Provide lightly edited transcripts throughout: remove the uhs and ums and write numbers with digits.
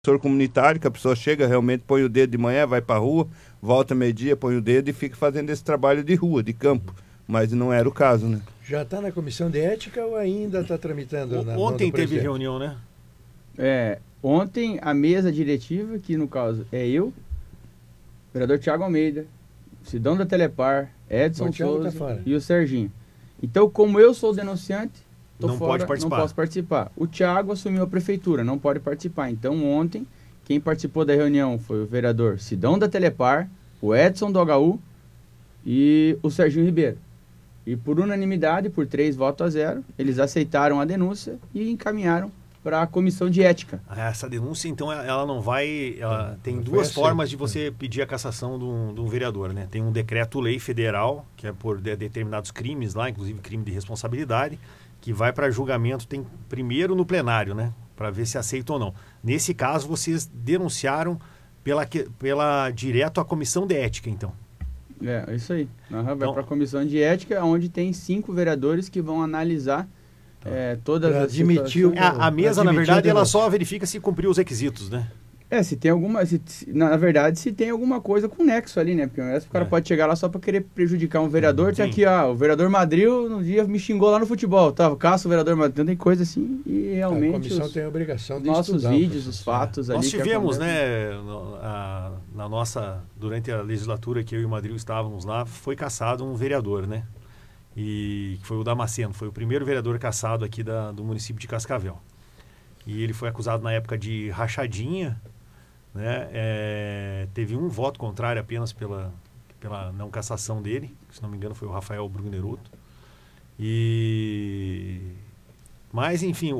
comunitário, que a pessoa chega, realmente põe o dedo de manhã, vai para a rua, volta meio-dia, põe o dedo e fica fazendo esse trabalho de rua, de campo. Mas não era o caso, né? Já está na comissão de ética ou ainda está tramitando? Ontem teve reunião, né? Ontem a mesa diretiva, que no caso é eu, o vereador Thiago Almeida, Sidão da Telepar, Edson Souza e o Serginho. Então, como eu sou denunciante, não posso participar. O Thiago assumiu a prefeitura, não pode participar. Então, ontem, quem participou da reunião foi o vereador Sidão da Telepar, o Edson do HU e o Serginho Ribeiro. E por unanimidade, por 3-0, eles aceitaram a denúncia e encaminharam para a comissão de ética. Essa denúncia, então, ela não vai... tem duas formas de você pedir a cassação de um vereador, né? Tem um decreto-lei federal, que é por determinados crimes lá, inclusive crime de responsabilidade, que vai para julgamento, tem primeiro no plenário, né? Para ver se aceita ou não. Nesse caso, vocês denunciaram direto à comissão de ética, então. É isso aí. Vai para a comissão de ética, onde tem 5 vereadores que vão analisar todas as situações. A mesa, na verdade, ela só verifica se cumpriu os requisitos, né? Se tem alguma... na verdade, se tem alguma coisa com nexo ali, né? Porque o cara pode chegar lá só para querer prejudicar um vereador. Tem aqui, o vereador Madril, no dia, me xingou lá no futebol. Caça o vereador Madril. Então tem coisa assim e realmente... A comissão tem a obrigação de nossos estudar vídeos, os fatos ali. Nós tivemos, né, durante a legislatura que eu e o Madril estávamos lá, foi cassado um vereador, né? E foi o Damasceno, foi o primeiro vereador cassado aqui do município de Cascavel. E ele foi acusado na época de rachadinha, né? Teve um voto contrário apenas pela não cassação dele, que, se não me engano foi o Rafael Brugneruto. Mas enfim,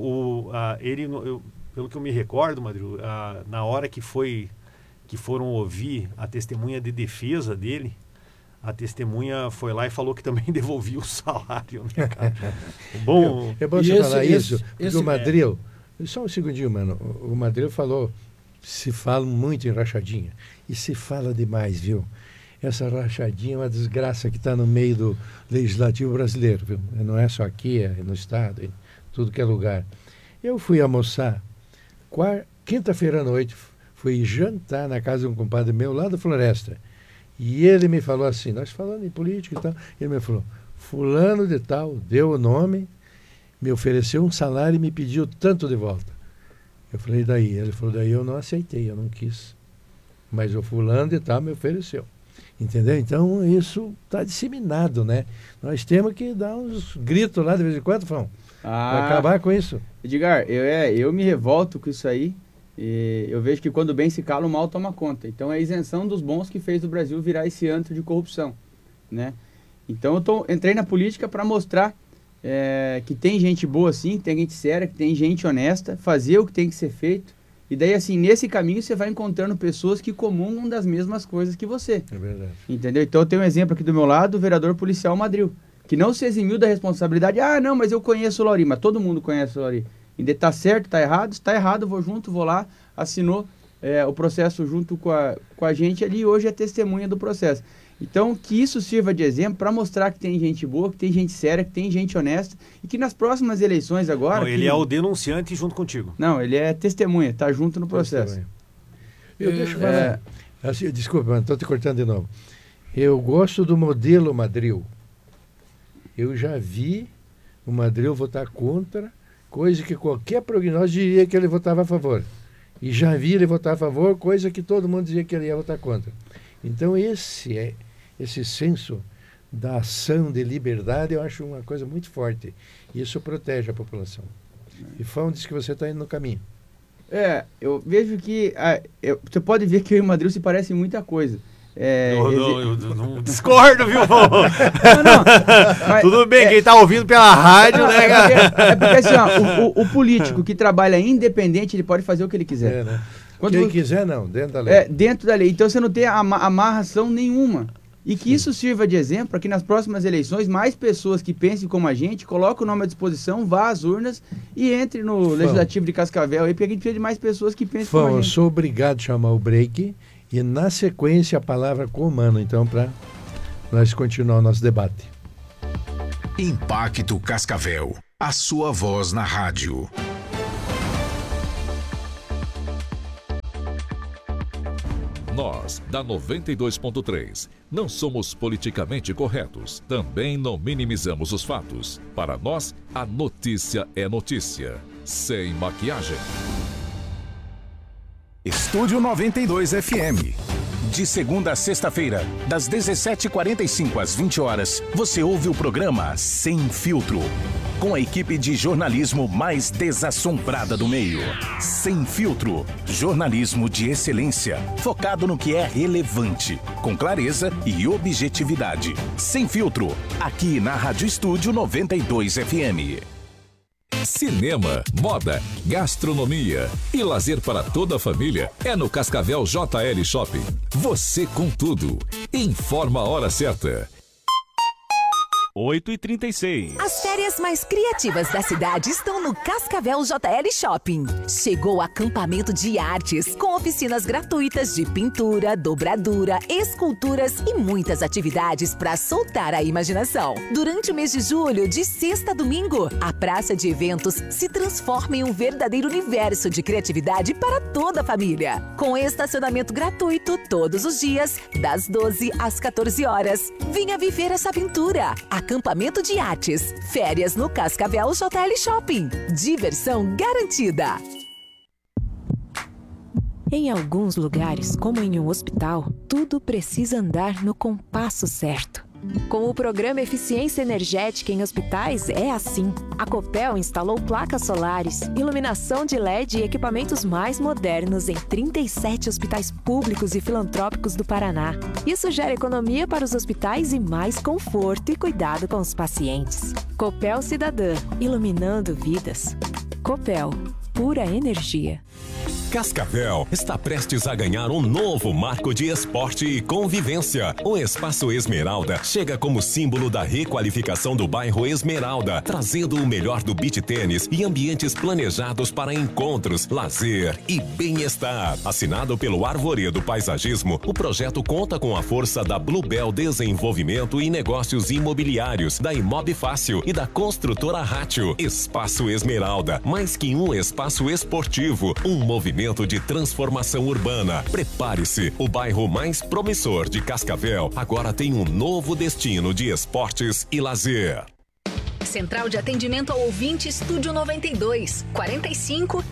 pelo que eu me recordo, Madru, na hora que foram ouvir a testemunha de defesa dele, a testemunha foi lá e falou que também devolvia o salário, né, cara? Bom, é bom você falar isso, porque o Madril, só um segundinho, mano, o Madril falou, se fala muito em rachadinha, e se fala demais, viu? Essa rachadinha é uma desgraça que está no meio do legislativo brasileiro, viu? Não é só aqui, é no estado, em tudo que é lugar. Eu fui almoçar, quinta-feira à noite, fui jantar na casa de um compadre meu lá da Floresta, e ele me falou assim, nós falando em política e tal, ele me falou, fulano de tal, deu o nome, me ofereceu um salário e me pediu tanto de volta. Eu falei, daí? Ele falou, daí eu não aceitei, eu não quis. Mas o fulano de tal me ofereceu. Entendeu? Então, isso está disseminado, né? Nós temos que dar uns gritos lá de vez em quando, Fão, para acabar com isso. Edgar, eu me revolto com isso aí. E eu vejo que quando o bem se cala, o mal toma conta. Então, é a isenção dos bons que fez o Brasil virar esse antro de corrupção, né? Então, entrei na política para mostrar que tem gente boa sim, que tem gente séria, que tem gente honesta, fazer o que tem que ser feito. E daí, assim, nesse caminho você vai encontrando pessoas que comungam das mesmas coisas que você. É verdade. Entendeu? Então eu tenho um exemplo aqui do meu lado, o vereador policial Madril, que não se eximiu da responsabilidade. Não, mas eu conheço o Lauri, mas todo mundo conhece o Lauri. E tá certo, tá errado, se tá errado, vou lá, assinou o processo junto com a gente ali e hoje é testemunha do processo. Então, que isso sirva de exemplo para mostrar que tem gente boa, que tem gente séria, que tem gente honesta e que nas próximas eleições agora... Não, ele é o denunciante junto contigo. Não, ele é testemunha, está junto no processo. Deixa eu falar. Assim, desculpa, estou te cortando de novo. Eu gosto do modelo Madril. Eu já vi o Madril votar contra, coisa que qualquer prognóstico diria que ele votava a favor. E já vi ele votar a favor, coisa que todo mundo dizia que ele ia votar contra. Então esse senso da ação de liberdade eu acho uma coisa muito forte. Isso protege a população. E Fão diz que você está indo no caminho. Eu vejo que... você pode ver que eu e o Madril se parecem muita coisa. Eu não discordo, viu? Mas, tudo bem, quem está ouvindo pela rádio, né, cara? Porque assim, o político que trabalha independente, ele pode fazer o que ele quiser. Né? Quem quiser, não, dentro da lei. Dentro da lei. Então você não tem amarração nenhuma. E que isso sirva de exemplo para que nas próximas eleições mais pessoas que pensem como a gente, coloquem o nome à disposição, vá às urnas e entre no Legislativo de Cascavel aí, porque a gente precisa de mais pessoas que pensem como a gente. Eu sou obrigado a chamar o break e na sequência a palavra com o Mano, então, para nós continuar o nosso debate. Impacto Cascavel, a sua voz na rádio. Nós, da 92.3, não somos politicamente corretos. Também não minimizamos os fatos. Para nós, a notícia é notícia. Sem maquiagem. Estúdio 92 FM. De segunda a sexta-feira, das 17h45 às 20 horas, você ouve o programa Sem Filtro. Com a equipe de jornalismo mais desassombrada do meio. Sem Filtro. Jornalismo de excelência, focado no que é relevante, com clareza e objetividade. Sem Filtro, aqui na Rádio Estúdio 92 FM. Cinema, moda, gastronomia e lazer para toda a família é no Cascavel JL Shopping. Você com tudo. Informa a hora certa. 8h36. As férias mais criativas da cidade estão no Cascavel JL Shopping. Chegou o acampamento de artes, com oficinas gratuitas de pintura, dobradura, esculturas e muitas atividades para soltar a imaginação. Durante o mês de julho, de sexta a domingo, a praça de eventos se transforma em um verdadeiro universo de criatividade para toda a família. Com estacionamento gratuito todos os dias, das 12 às 14 horas. Venha viver essa aventura. Acampamento de artes. Férias no Cascavel JL Shopping. Diversão garantida. Em alguns lugares, como em um hospital, tudo precisa andar no compasso certo. Com o programa Eficiência Energética em Hospitais, é assim. A Copel instalou placas solares, iluminação de LED e equipamentos mais modernos em 37 hospitais públicos e filantrópicos do Paraná. Isso gera economia para os hospitais e mais conforto e cuidado com os pacientes. Copel Cidadã, iluminando vidas. Copel, pura energia. Cascavel está prestes a ganhar um novo marco de esporte e convivência. O Espaço Esmeralda chega como símbolo da requalificação do bairro Esmeralda, trazendo o melhor do beach tênis e ambientes planejados para encontros, lazer e bem-estar. Assinado pelo Arvoredo Paisagismo, o projeto conta com a força da Bluebell Desenvolvimento e Negócios Imobiliários, da Imob Fácil e da construtora Rátio. Espaço Esmeralda, mais que um espaço esportivo, um movimento de transformação urbana. Prepare-se, o bairro mais promissor de Cascavel agora tem um novo destino de esportes e lazer. Central de Atendimento ao Ouvinte Estúdio 92 45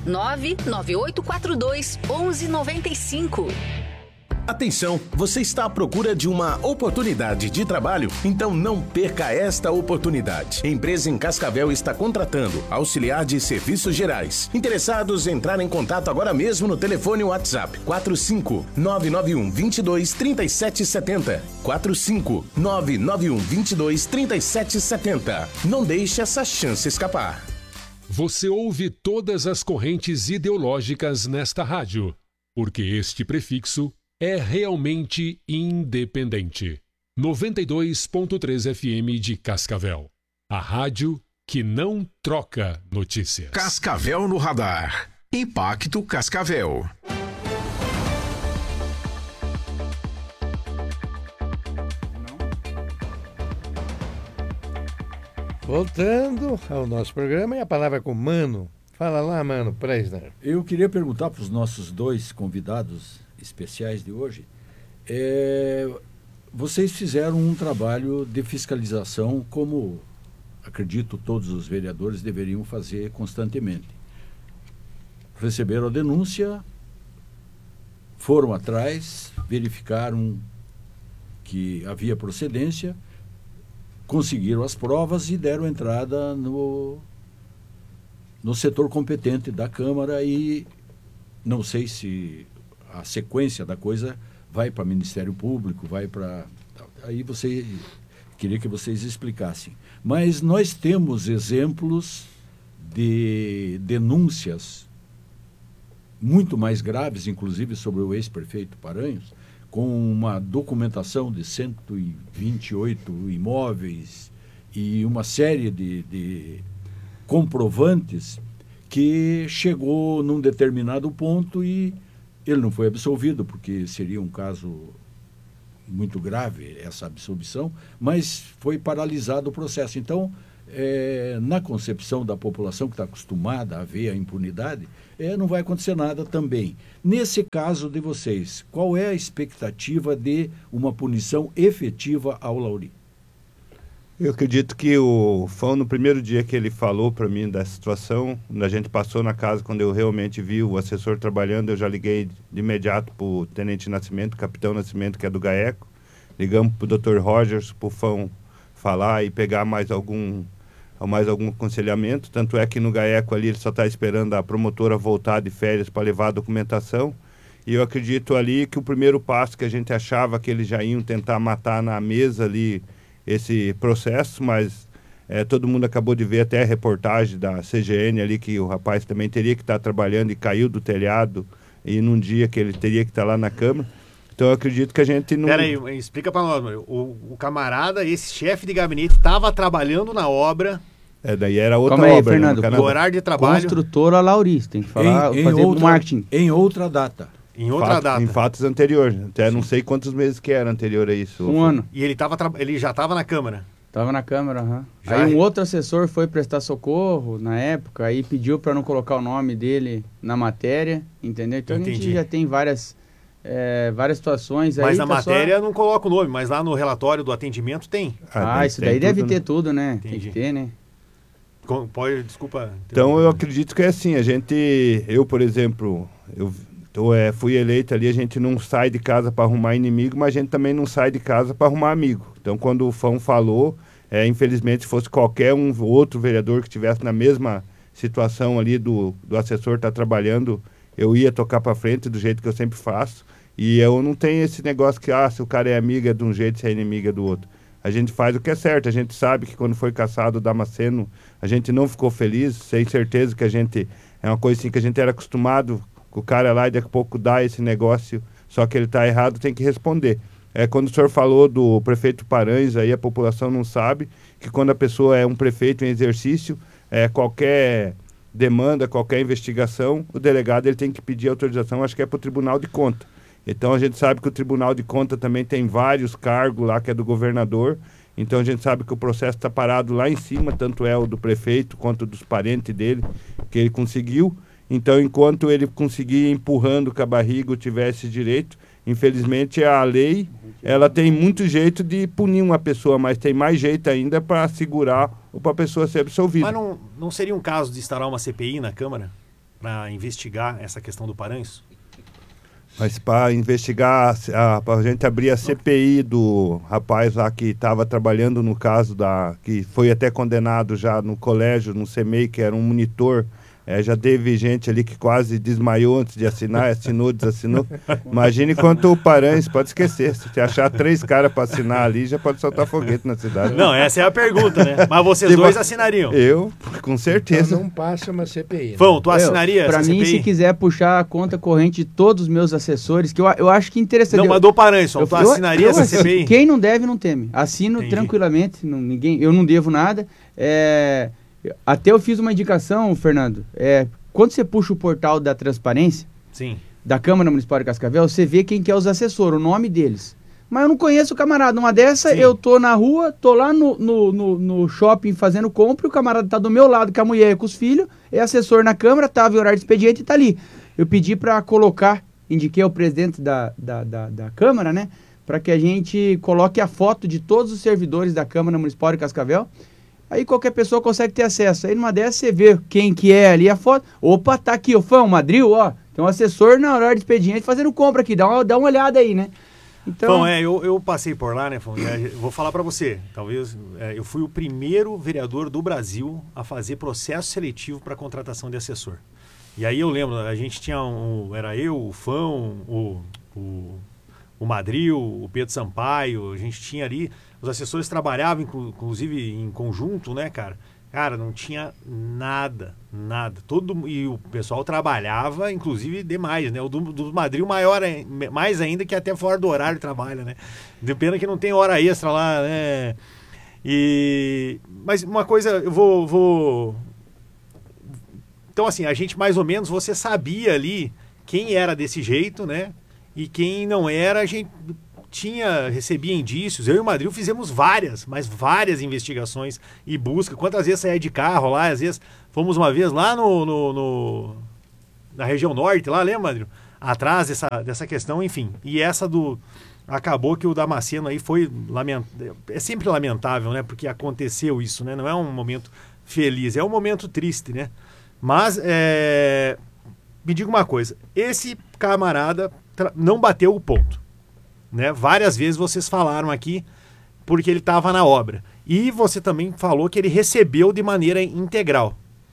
99842 1195. Atenção, você está à procura de uma oportunidade de trabalho? Então não perca esta oportunidade. A empresa em Cascavel está contratando auxiliar de serviços gerais. Interessados, entrar em contato agora mesmo no telefone WhatsApp 45 991 22 3770. 45 991 22 3770. Não deixe essa chance escapar. Você ouve todas as correntes ideológicas nesta rádio, porque este prefixo é realmente independente. 92.3 FM de Cascavel. A rádio que não troca notícias. Cascavel no radar. Impacto Cascavel. Voltando ao nosso programa, e a palavra é com o Mano. Fala lá, Mano Presner. Eu queria perguntar para os nossos dois convidados especiais de hoje, vocês fizeram um trabalho de fiscalização como, acredito, todos os vereadores deveriam fazer constantemente. Receberam a denúncia, foram atrás, verificaram que havia procedência, conseguiram as provas e deram entrada no setor competente da Câmara e não sei se a sequência da coisa vai para o Ministério Público, vai para... Aí queria que vocês explicassem. Mas nós temos exemplos de denúncias muito mais graves, inclusive sobre o ex-prefeito Paranhos, com uma documentação de 128 imóveis e uma série de comprovantes que chegou num determinado ponto e ele não foi absolvido, porque seria um caso muito grave essa absolvição, mas foi paralisado o processo. Então, na concepção da população que está acostumada a ver a impunidade, não vai acontecer nada também. Nesse caso de vocês, qual é a expectativa de uma punição efetiva ao Lauri? Eu acredito que o Fão, no primeiro dia que ele falou para mim dessa situação, quando a gente passou na casa, quando eu realmente vi o assessor trabalhando, eu já liguei de imediato para o Tenente Nascimento, Capitão Nascimento, que é do GAECO. Ligamos para o Dr. Rogers, para o Fão falar e pegar mais algum aconselhamento. Tanto é que no GAECO ali ele só está esperando a promotora voltar de férias para levar a documentação. E eu acredito ali que o primeiro passo que a gente achava que eles já iam tentar matar na mesa ali esse processo, mas todo mundo acabou de ver até a reportagem da CGN ali, que o rapaz também teria que estar trabalhando e caiu do telhado, e num dia que ele teria que estar lá na Câmara. Então eu acredito que a gente não... Peraí, explica para nós, o camarada, esse chefe de gabinete, estava trabalhando na obra... daí era outra obra, Fernando, o horário de trabalho... Construtora Lauri, tem que falar, fazer o marketing. Em outra data. Em fatos anteriores. Até não sei quantos meses que era anterior a isso. Um ano. E ele já estava na Câmara? Estava na Câmara, aham. Aí um outro assessor foi prestar socorro na época, aí pediu para não colocar o nome dele na matéria, entendeu? Então a gente já tem várias situações aí. Mas na matéria não coloca o nome, mas lá no relatório do atendimento tem. Isso daí deve ter tudo, né? Entendi. Tem que ter, né? Desculpa. Então eu acredito que é assim, eu, por exemplo, fui eleito ali, a gente não sai de casa para arrumar inimigo, mas a gente também não sai de casa para arrumar amigo. Então, quando o Fão falou, infelizmente, se fosse qualquer outro vereador que estivesse na mesma situação ali do assessor estar trabalhando, eu ia tocar para frente do jeito que eu sempre faço. E eu não tenho esse negócio que, se o cara é amigo é de um jeito, se é inimigo é do outro. A gente faz o que é certo. A gente sabe que quando foi caçado o Damasceno, a gente não ficou feliz, sem certeza que é uma coisa assim que a gente era acostumado o cara lá e daqui a pouco dá esse negócio, só que ele está errado, tem que responder. Quando o senhor falou do prefeito Paranhos, aí a população não sabe que quando a pessoa é um prefeito em exercício, qualquer demanda, qualquer investigação, o delegado ele tem que pedir autorização, acho que é para o Tribunal de Conta. Então a gente sabe que o Tribunal de Conta também tem vários cargos lá, que é do governador, então a gente sabe que o processo está parado lá em cima, tanto é o do prefeito quanto dos parentes dele, que ele conseguiu. Então, enquanto ele conseguir empurrando com a barriga ou tivesse direito, infelizmente a lei, ela tem muito jeito de punir uma pessoa, mas tem mais jeito ainda para segurar ou para a pessoa ser absolvida. Mas não seria um caso de instaurar uma CPI na Câmara para investigar essa questão do Paranhos? Mas para investigar, para a gente abrir a CPI do rapaz lá que estava trabalhando no caso que foi até condenado já no colégio, no CEMEI, que era um monitor. Já teve gente ali que quase desmaiou antes de assinar, assinou, desassinou. Imagine quanto o Paranhos, pode esquecer. Se você achar 3 caras para assinar ali, já pode soltar foguete na cidade. Não, essa é a pergunta, né? Mas vocês dois assinariam? Eu, com certeza. Então não passa uma CPI. Né? Fão, tu assinaria essa CPI? Para mim, se quiser puxar a conta corrente de todos os meus assessores, que eu acho que interessante. Não, mas do Paranhos, tu assinaria essa CPI? Quem não deve, não teme. Assino tranquilamente, eu não devo nada. Até eu fiz uma indicação, Fernando, quando você puxa o portal da transparência, sim, da Câmara Municipal de Cascavel, você vê quem que é os assessores, o nome deles. Mas eu não conheço o camarada. Uma dessa, eu tô na rua, tô lá no shopping fazendo compra, o camarada tá do meu lado com a mulher e com os filhos, é assessor na Câmara, tava em horário de expediente e tá ali. Eu pedi para colocar, indiquei ao presidente da Câmara, né, para que a gente coloque a foto de todos os servidores da Câmara Municipal de Cascavel. Aí qualquer pessoa consegue ter acesso. Aí numa dessas você vê quem que é ali a foto. Opa, tá aqui, o Fão, Madril, ó. Tem um assessor na hora de expediente fazendo compra aqui. Dá uma olhada aí, né? Então... Fão, eu passei por lá, né, Fão? Vou falar para você. Talvez eu fui o primeiro vereador do Brasil a fazer processo seletivo para contratação de assessor. E aí eu lembro, a gente tinha era eu, o Fão, o Madril, o Pedro Sampaio, a gente tinha ali... Os assessores trabalhavam, inclusive, em conjunto, né, cara? Cara, não tinha nada. E o pessoal trabalhava, inclusive, demais, né? O do Madril mais ainda, que até fora do horário trabalha, né? De pena que não tem hora extra lá, né? Mas uma coisa, eu vou... Então, assim, a gente mais ou menos, você sabia ali quem era desse jeito, né? E quem não era, a gente... recebia indícios. Eu e o Madril fizemos várias investigações e busca. Quantas vezes saía de carro lá, às vezes fomos uma vez lá na região norte, lá, lembra, Madril? Atrás dessa questão, enfim. E acabou que o Damasceno aí foi é sempre lamentável, né? Porque aconteceu isso, né? Não é um momento feliz, é um momento triste, né? Mas, me diga uma coisa, esse camarada não bateu o ponto, né? Várias vezes vocês falaram aqui porque ele estava na obra. E você também falou que ele recebeu de maneira integral.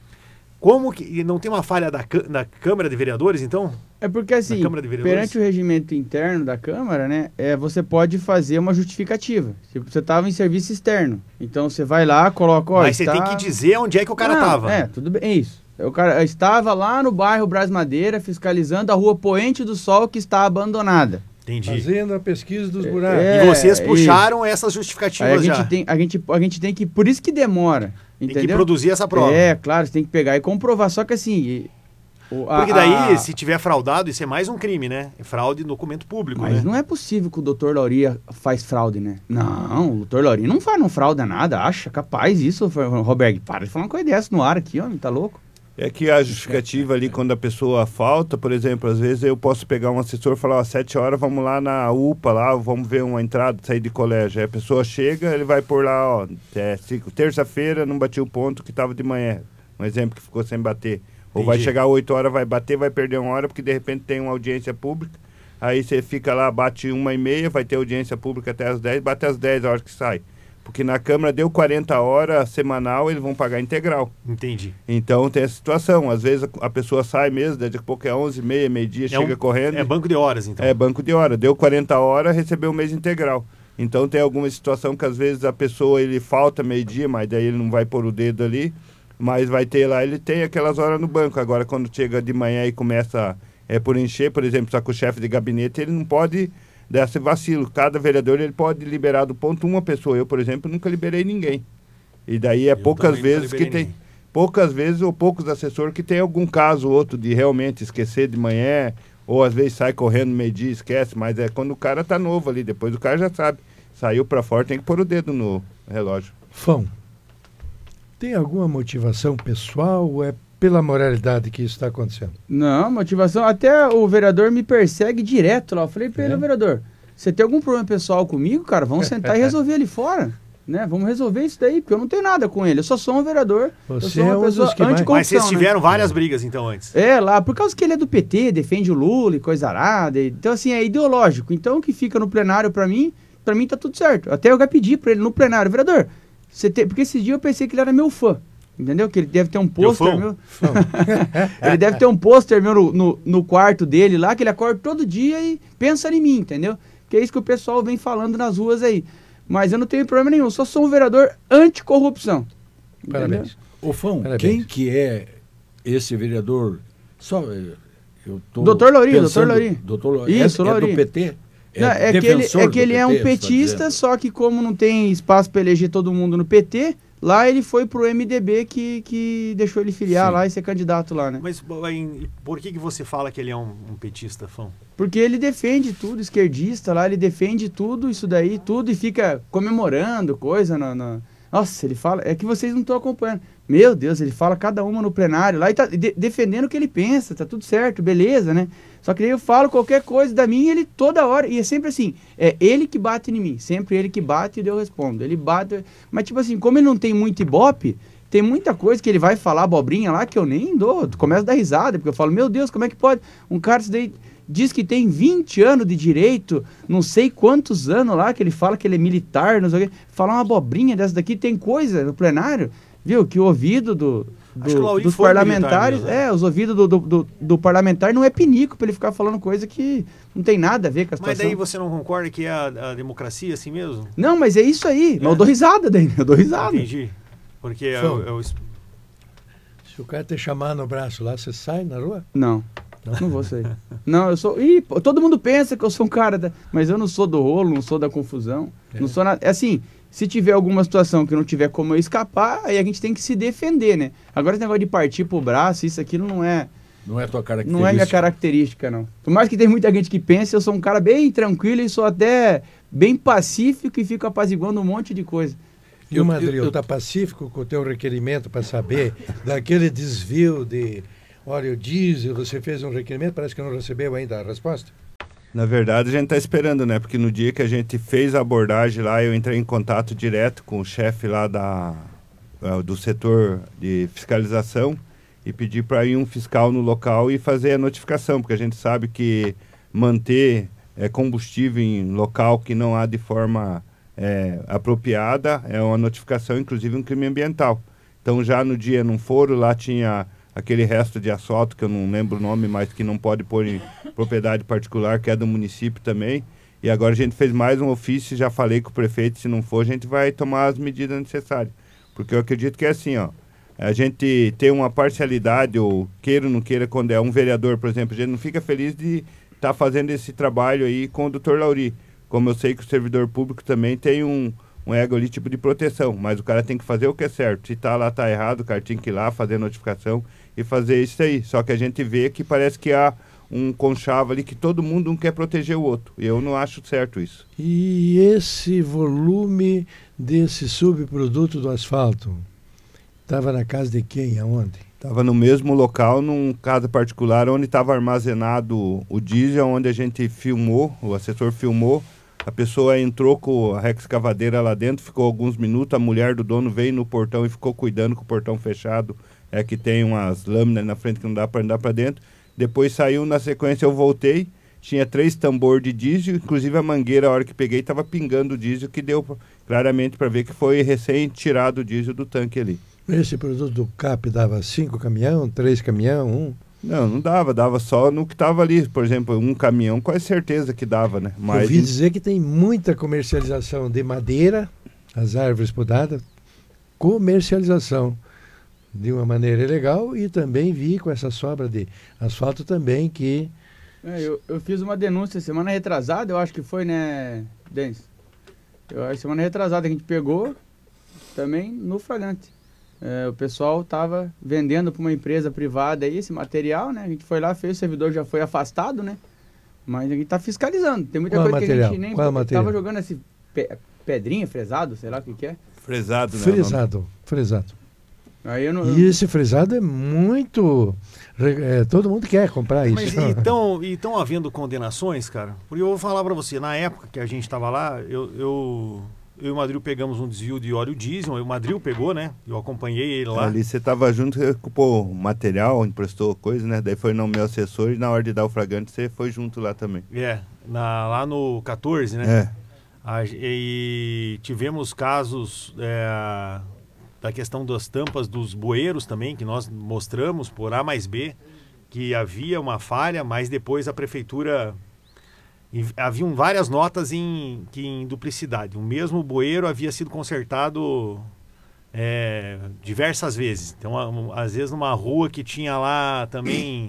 Como que não tem uma falha da Câmara de Vereadores, então? É porque assim, perante o regimento interno da Câmara, né, você pode fazer uma justificativa. Tipo, você estava em serviço externo, então você vai lá, coloca... Mas você tem que dizer onde é que o cara estava. Tudo bem, é isso. O cara estava lá no bairro Brás Madeira, fiscalizando a rua Poente do Sol, que está abandonada. Entendi. Fazendo a pesquisa dos buracos. E vocês puxaram essas justificativas já. A gente tem que... Por isso que demora. Entendeu? Tem que produzir essa prova. Claro, você tem que pegar e comprovar. Só que assim... Porque daí, se tiver fraudado, isso é mais um crime, né? É fraude em documento público, mas não é possível que o Dr. Lauria faz fraude, né? Não, o Dr. Lauria não frauda nada, acha capaz isso, Roberto. Para de falar uma coisa dessa no ar aqui, homem, tá louco? É que a justificativa ali, quando a pessoa falta, por exemplo, às vezes eu posso pegar um assessor e falar, 7 horas, vamos lá na UPA, lá, vamos ver uma entrada, sair de colégio. Aí a pessoa chega, ele vai por lá, terça-feira não bati o ponto que estava de manhã. Um exemplo que ficou sem bater. Ou vai chegar 8 horas, vai bater, vai perder 1 hora, porque de repente tem uma audiência pública. Aí você fica lá, bate 1h30, vai ter audiência pública até as 10, bate às 10 horas que sai. Porque na Câmara deu 40 horas semanal, eles vão pagar integral. Entendi. Então tem essa situação. Às vezes a pessoa sai mesmo, daqui a pouco é 11h30, meio-dia, chega correndo. É banco de horas, então. É banco de horas. Deu 40 horas, recebeu o mês integral. Então tem alguma situação que às vezes a pessoa, ele falta meio-dia, mas daí ele não vai pôr o dedo ali. Mas vai ter lá, ele tem aquelas horas no banco. Agora, quando chega de manhã e começa por encher, por exemplo, só que o chefe de gabinete, ele não pode dar esse vacilo. Cada vereador, ele pode liberar do ponto uma pessoa. Eu, por exemplo, nunca liberei ninguém. E daí poucas vezes que tem... Poucas vezes ou poucos assessores que tem algum caso ou outro de realmente esquecer de manhã, ou às vezes sai correndo meio-dia e esquece, mas é quando o cara tá novo ali, depois o cara já sabe. Saiu para fora, tem que pôr o dedo no relógio. Fão. Tem alguma motivação pessoal ou é pela moralidade que isso está acontecendo? Não, motivação... Até o vereador me persegue direto lá. Eu falei para ele, vereador, você tem algum problema pessoal comigo, cara? Vamos sentar e resolver ali fora. Né? Vamos resolver isso daí, porque eu não tenho nada com ele. Eu só sou um vereador. Você eu sou uma pessoa anticorrupção. Mas vocês tiveram várias brigas, então, antes? Lá, por causa que ele é do PT, defende o Lula e coisa arada. Então, assim, é ideológico. Então, o que fica no plenário, para mim tá tudo certo. Até eu já pedi para ele no plenário, vereador... Porque esse dia eu pensei que ele era meu fã, entendeu? Que ele deve ter um pôster meu. Ele deve ter um pôster meu no quarto dele lá, que ele acorda todo dia e pensa em mim, entendeu? Que é isso que o pessoal vem falando nas ruas aí. Mas eu não tenho problema nenhum, só sou um vereador anticorrupção. Parabéns. Ô Fão, quem que é esse vereador? Doutor Lauria. Doutor Lauria. Isso, Lauria. É do PT? É que ele é um petista, só que como não tem espaço para eleger todo mundo no PT, lá ele foi pro MDB que deixou ele filiar lá e ser candidato lá, né? Mas por que você fala que ele é um petista, Fão? Porque ele defende tudo, esquerdista lá, ele defende tudo, isso daí, tudo, e fica comemorando coisa Nossa, ele fala... É que vocês não estão acompanhando. Meu Deus, ele fala cada uma no plenário lá e tá defendendo o que ele pensa, tá tudo certo, beleza, né? Só que daí eu falo qualquer coisa da minha, ele toda hora, e é sempre assim, é ele que bate em mim, sempre ele que bate e eu respondo, ele bate, mas tipo assim, como ele não tem muito ibope, tem muita coisa que ele vai falar abobrinha lá que eu nem dou, começo a dar risada, porque eu falo, meu Deus, como é que pode, um cara isso daí diz que tem 20 anos de direito, não sei quantos anos lá, que ele fala que ele é militar, não sei o quê, falar uma abobrinha dessa daqui, tem coisa no plenário, viu, que o ouvido dos parlamentares, mesmo, né? Os ouvidos do parlamentar não é pinico para ele ficar falando coisa que não tem nada a ver com a situação. Mas daí você não concorda que é a democracia assim mesmo? Não, mas é isso aí. Mas eu dou risada daí, Entendi. Porque se o cara te chamar no braço lá, você sai na rua? Não vou sair. Não, eu sou... todo mundo pensa que eu sou um cara... Mas eu não sou do rolo, não sou da confusão. Não sou nada... Assim... Se tiver alguma situação que não tiver como eu escapar, aí a gente tem que se defender, né? Agora esse negócio de partir pro braço, isso aqui não é... Não é tua característica. Não é minha característica, não. Por mais que tem muita gente que pense, eu sou um cara bem tranquilo e sou até bem pacífico e fica apaziguando um monte de coisa. E o Madril está pacífico com o teu requerimento para saber daquele desvio de óleo diesel? Você fez um requerimento, parece que não recebeu ainda a resposta? Na verdade, a gente está esperando, né? Porque no dia que a gente fez a abordagem lá, eu entrei em contato direto com o chefe lá do setor de fiscalização e pedi para ir um fiscal no local e fazer a notificação, porque a gente sabe que manter combustível em local que não há de forma apropriada é uma notificação, inclusive um crime ambiental. Então já no dia não foram, lá tinha aquele resto de asfalto, que eu não lembro o nome, mas que não pode pôr em propriedade particular, que é do município também. E agora a gente fez mais um ofício, já falei com o prefeito, se não for, a gente vai tomar as medidas necessárias. Porque eu acredito que é assim, ó, a gente tem uma parcialidade, ou queira ou não queira, quando é um vereador, por exemplo, a gente não fica feliz de estar fazendo esse trabalho aí com o doutor Lauri. Como eu sei que o servidor público também tem um ego ali, tipo de proteção, mas o cara tem que fazer o que é certo. Se está lá, está errado, o cara tem que ir lá fazer a notificação e fazer isso aí. Só que a gente vê que parece que há um conchavo ali que todo mundo não quer proteger o outro. E eu não acho certo isso. E esse volume desse subproduto do asfalto estava na casa de quem? Aonde? Estava no mesmo local, num casa particular, onde estava armazenado o diesel, onde a gente filmou, o assessor filmou. A pessoa entrou com a rex-cavadeira lá dentro, ficou alguns minutos, a mulher do dono veio no portão e ficou cuidando com o portão fechado, que tem umas lâminas na frente que não dá para andar para dentro. Depois saiu, na sequência eu voltei, tinha 3 tambores de diesel, inclusive a mangueira, a hora que peguei, estava pingando o diesel, que deu claramente para ver que foi recém tirado o diesel do tanque ali. Esse produto do CAP dava 5 caminhão, 3 caminhão, 1? Não dava só no que estava ali. Por exemplo, um caminhão, com certeza que dava, né? Mas ouvi dizer que tem muita comercialização de madeira, as árvores podadas, comercialização de uma maneira ilegal, e também vi com essa sobra de asfalto também que... Eu fiz uma denúncia semana retrasada, eu acho que foi, né, Denis? Semana retrasada que a gente pegou também no flagrante. O pessoal estava vendendo para uma empresa privada aí esse material, né? A gente foi lá, fez, o servidor já foi afastado, né? Mas a gente está fiscalizando. Tem muita coisa que a gente nem estava jogando esse pedrinha, fresado, sei lá o que é. Fresado, né? Fresado. Aí E esse fresado é muito... todo mundo quer comprar isso. Mas e estão havendo condenações, cara? Porque eu vou falar para você, na época que a gente estava lá, eu e o Madril pegamos um desvio de óleo diesel, o Madril pegou, né? Eu acompanhei ele lá. Ali você estava junto, você ocupou material, emprestou coisa, né? Daí foi no meu assessor e na hora de dar o flagrante você foi junto lá também. Lá no 14, né? E tivemos casos da questão das tampas dos bueiros também, que nós mostramos por A mais B, que havia uma falha, mas depois a prefeitura... haviam várias notas em duplicidade. O mesmo bueiro havia sido consertado diversas vezes. Então, às vezes, numa rua que tinha lá também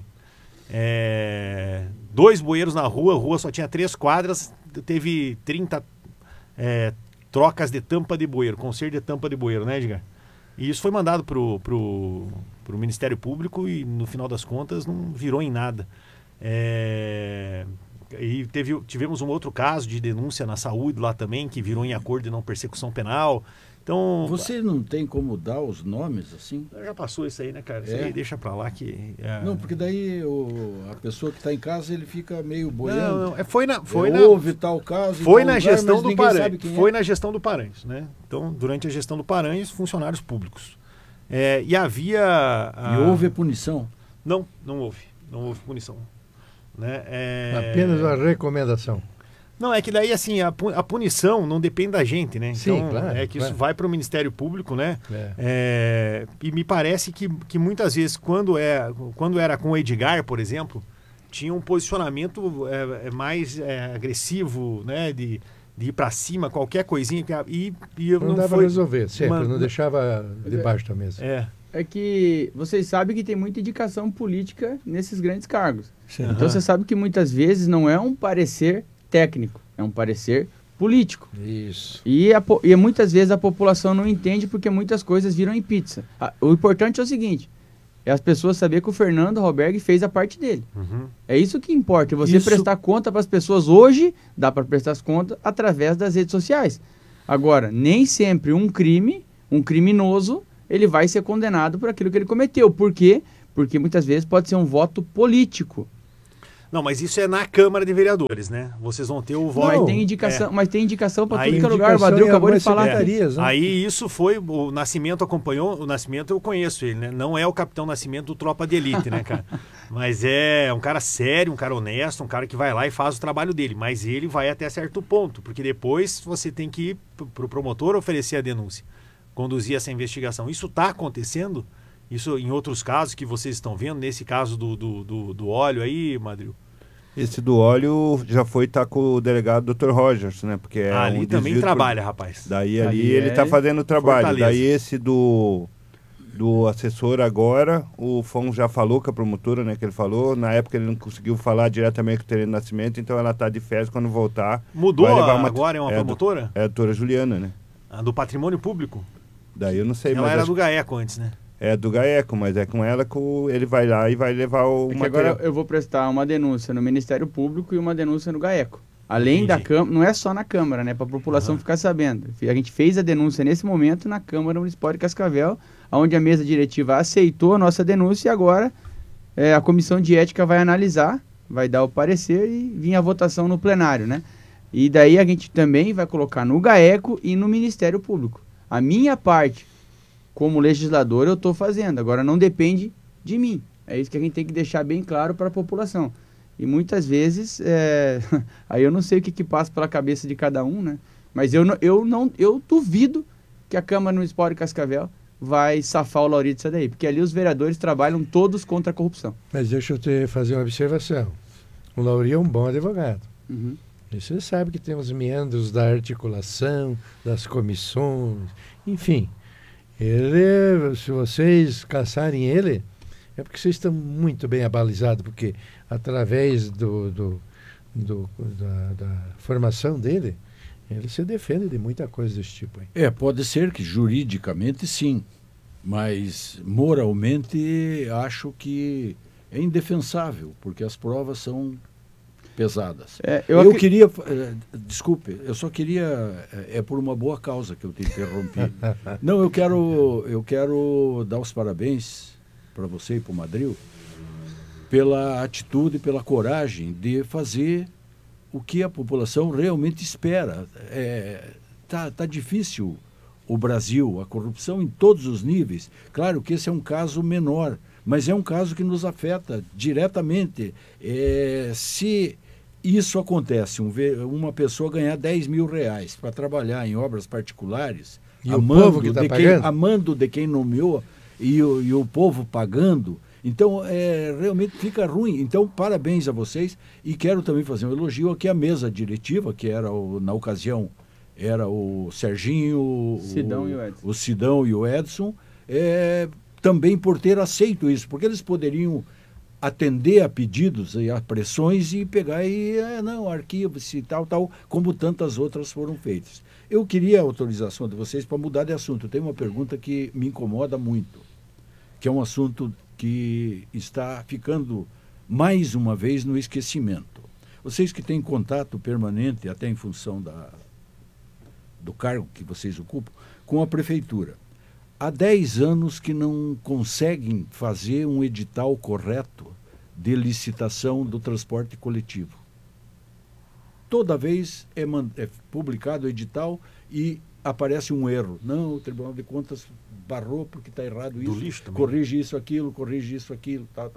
2 bueiros na rua, a rua só tinha 3 quadras, teve 30 trocas de tampa de bueiro, conserto de tampa de bueiro, né, Edgar? E isso foi mandado pro Ministério Público e, no final das contas, não virou em nada. E tivemos um outro caso de denúncia na saúde lá também, que virou em acordo de não persecução penal. Então, você não tem como dar os nomes assim? Já passou isso aí, né, cara? Isso aí deixa pra lá que... Não, porque daí a pessoa que está em casa, ele fica meio boiando. Houve tal caso. Foi na gestão do Paranhos. Foi na gestão do Paranhos, né? Então, durante a gestão do Paranhos, funcionários públicos. E havia... E houve punição? Não houve. Não houve punição. Né? Apenas uma recomendação. Não, é que daí assim, a punição não depende da gente, né? Sim, então, claro, isso vai para o Ministério Público, né? E me parece que muitas vezes, quando era com o Edgar, por exemplo, tinha um posicionamento mais agressivo, né? De ir para cima, qualquer coisinha. E não dava para resolver, sempre, não deixava debaixo da mesa. É que vocês sabem que tem muita indicação política nesses grandes cargos. Sim. Então você sabe que muitas vezes não é um parecer técnico, é um parecer político. Isso. E muitas vezes a população não entende porque muitas coisas viram em pizza. O importante é o seguinte, É as pessoas saber que o Fernando Halberg fez a parte dele. É isso que importa. Você prestar conta para as pessoas hoje, dá para prestar as contas através das redes sociais. Agora, nem sempre um criminoso, ele vai ser condenado por aquilo que ele cometeu. Por quê? Porque muitas vezes pode ser um voto político. Não, mas isso é na Câmara de Vereadores, né? Vocês vão ter o voto... Mas tem indicação para tudo que é lugar. O Badril acabou de falar. Né? Aí isso foi... O Nascimento acompanhou... O Nascimento eu conheço ele, né? Não é o Capitão Nascimento do Tropa de Elite, né, cara? Mas é um cara sério, um cara honesto, um cara que vai lá e faz o trabalho dele. Mas ele vai até certo ponto, porque depois você tem que ir para o promotor oferecer a denúncia, conduzir essa investigação. Isso está acontecendo? Isso em outros casos que vocês estão vendo, nesse caso do óleo aí, Madril? Esse do óleo já foi estar com o delegado Dr. Rogers, né? Porque é ali também trabalha, rapaz. Daí ali ele está fazendo o trabalho. Fortaleza. Daí esse do assessor agora, o FON já falou com a promotora, né? Que ele falou. Na época ele não conseguiu falar diretamente com o Tereno Nascimento, então ela está de férias quando voltar. Mudou agora, é uma promotora? É a doutora Juliana, né? A do Patrimônio Público? Daí eu não sei. Ela era do GAECO antes, né? É do GAECO, mas é com ela que ele vai lá e vai levar o material. Agora eu vou prestar uma denúncia no Ministério Público e uma denúncia no GAECO. Além da Câmara, não é só na Câmara, né? Para a população ficar sabendo. A gente fez a denúncia nesse momento na Câmara Municipal de Cascavel, onde a mesa diretiva aceitou a nossa denúncia e agora a Comissão de Ética vai analisar, vai dar o parecer e vir a votação no plenário, né? E daí a gente também vai colocar no GAECO e no Ministério Público. A minha parte, como legislador, eu estou fazendo. Agora, não depende de mim. É isso que a gente tem que deixar bem claro para a população. E muitas vezes, aí eu não sei o que passa pela cabeça de cada um, né? Mas eu duvido que a Câmara Municipal de Cascavel vai safar o Lauri disso daí. Porque ali os vereadores trabalham todos contra a corrupção. Mas deixa eu fazer uma observação. O Lauri é um bom advogado. E você sabe que tem os meandros da articulação, das comissões, enfim... Ele, se vocês caçarem ele, é porque vocês estão muito bem abalizados, porque através da formação dele, ele se defende de muita coisa desse tipo aí. Pode ser que juridicamente sim, mas moralmente acho que é indefensável, porque as provas são pesadas. Queria, desculpe, eu só queria, por uma boa causa que eu te interrompi. Não, eu quero dar os parabéns para você e para o Madril pela atitude, pela coragem de fazer o que a população realmente espera. Tá difícil o Brasil, a corrupção em todos os níveis. Claro que esse é um caso menor, mas é um caso que nos afeta diretamente. Se isso acontece, uma pessoa ganhar 10 mil reais para trabalhar em obras particulares, e o povo que está pagando? Amando de quem nomeou e o povo pagando, então realmente fica ruim. Então, parabéns a vocês e quero também fazer um elogio aqui à mesa diretiva, que era, na ocasião, era o Serginho, o Sidão e o Edson, também por ter aceito isso, porque eles poderiam atender a pedidos e a pressões e pegar arquivo-se tal, como tantas outras foram feitas. Eu queria a autorização de vocês para mudar de assunto. Tem uma pergunta que me incomoda muito, que é um assunto que está ficando mais uma vez no esquecimento. Vocês que têm contato permanente, até em função do cargo que vocês ocupam, com a prefeitura. Há 10 anos que não conseguem fazer um edital correto de licitação do transporte coletivo. Toda vez é publicado o edital e aparece um erro. Não, o Tribunal de Contas barrou porque está errado isso. Do lixo também. Corrige isso, aquilo, tal.